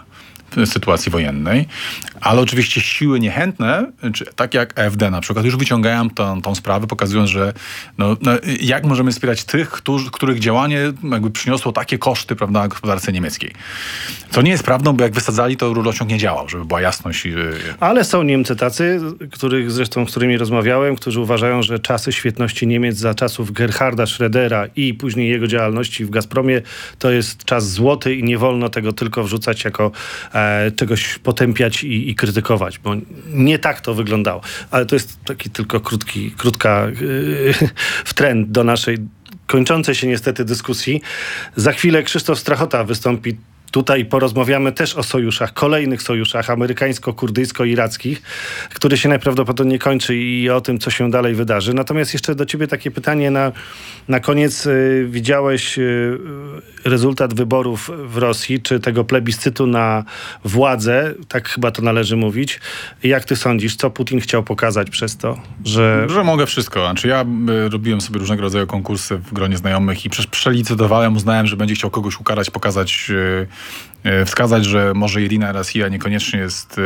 sytuacji wojennej, ale oczywiście siły niechętne, czy tak jak A F D na przykład, już wyciągają tą, tą sprawę, pokazując, że no, no, jak możemy wspierać tych, którzy, których działanie jakby przyniosło takie koszty, prawda, gospodarce niemieckiej. Co nie jest prawdą, bo jak wysadzali, to rurociąg nie działał, żeby była jasność. Ale są Niemcy tacy, których zresztą, z którymi rozmawiałem, którzy uważają, że czasy świetności Niemiec za czasów Gerharda Schrödera i później jego działalności w Gazpromie to jest czas złoty i nie wolno tego tylko wrzucać jako e, czegoś potępiać i, i krytykować, bo nie tak to wyglądało. Ale to jest taki tylko krótki, krótka yy, wtręt do naszej kończącej się niestety dyskusji. Za chwilę Krzysztof Strachota wystąpi tutaj, porozmawiamy też o sojuszach, kolejnych sojuszach amerykańsko-kurdyjsko-irackich, który się najprawdopodobniej kończy i o tym, co się dalej wydarzy. Natomiast jeszcze do ciebie takie pytanie na, na koniec. Yy, widziałeś yy, rezultat wyborów w Rosji, czy tego plebiscytu na władzę, tak chyba to należy mówić. Jak ty sądzisz, co Putin chciał pokazać przez to, że... Że mogę wszystko. Znaczy ja y, robiłem sobie różnego rodzaju konkursy w gronie znajomych i przecież przelicytowałem, uznałem, że będzie chciał kogoś ukarać, pokazać... Y, wskazać, że może Irina Rosja niekoniecznie jest,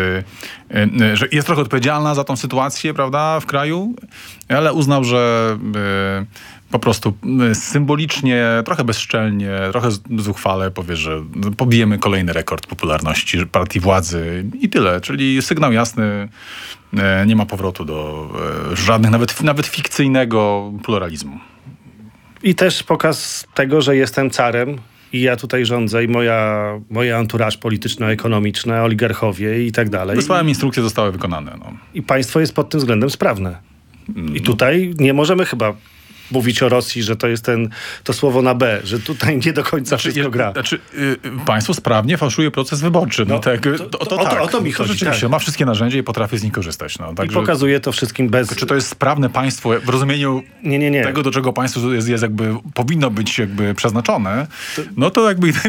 że jest trochę odpowiedzialna za tą sytuację, prawda, w kraju, ale uznał, że po prostu symbolicznie, trochę bezczelnie, trochę zuchwale powie, że pobijemy kolejny rekord popularności partii władzy i tyle. Czyli sygnał jasny, nie ma powrotu do żadnych, nawet, nawet fikcyjnego pluralizmu. I też pokaz tego, że jestem carem, i ja tutaj rządzę i moja, moja entourage polityczno-ekonomiczne, oligarchowie i tak dalej. Wysłałem instrukcje, zostały wykonane. No. I państwo jest pod tym względem sprawne. I tutaj nie możemy chyba mówić o Rosji, że to jest ten, to słowo na B, że tutaj nie do końca znaczy, wszystko gra. Znaczy, y, państwo sprawnie fałszuje proces wyborczy. No, no, tak, to, to, to, to, o, tak. to, o to mi to chodzi. rzeczywiście Tak. ma wszystkie narzędzia i potrafi z nich korzystać. No. I pokazuje to wszystkim bez... Czy to jest sprawne państwo w rozumieniu nie, nie, nie. tego, do czego państwo jest, jest jakby, powinno być jakby przeznaczone, no to jakby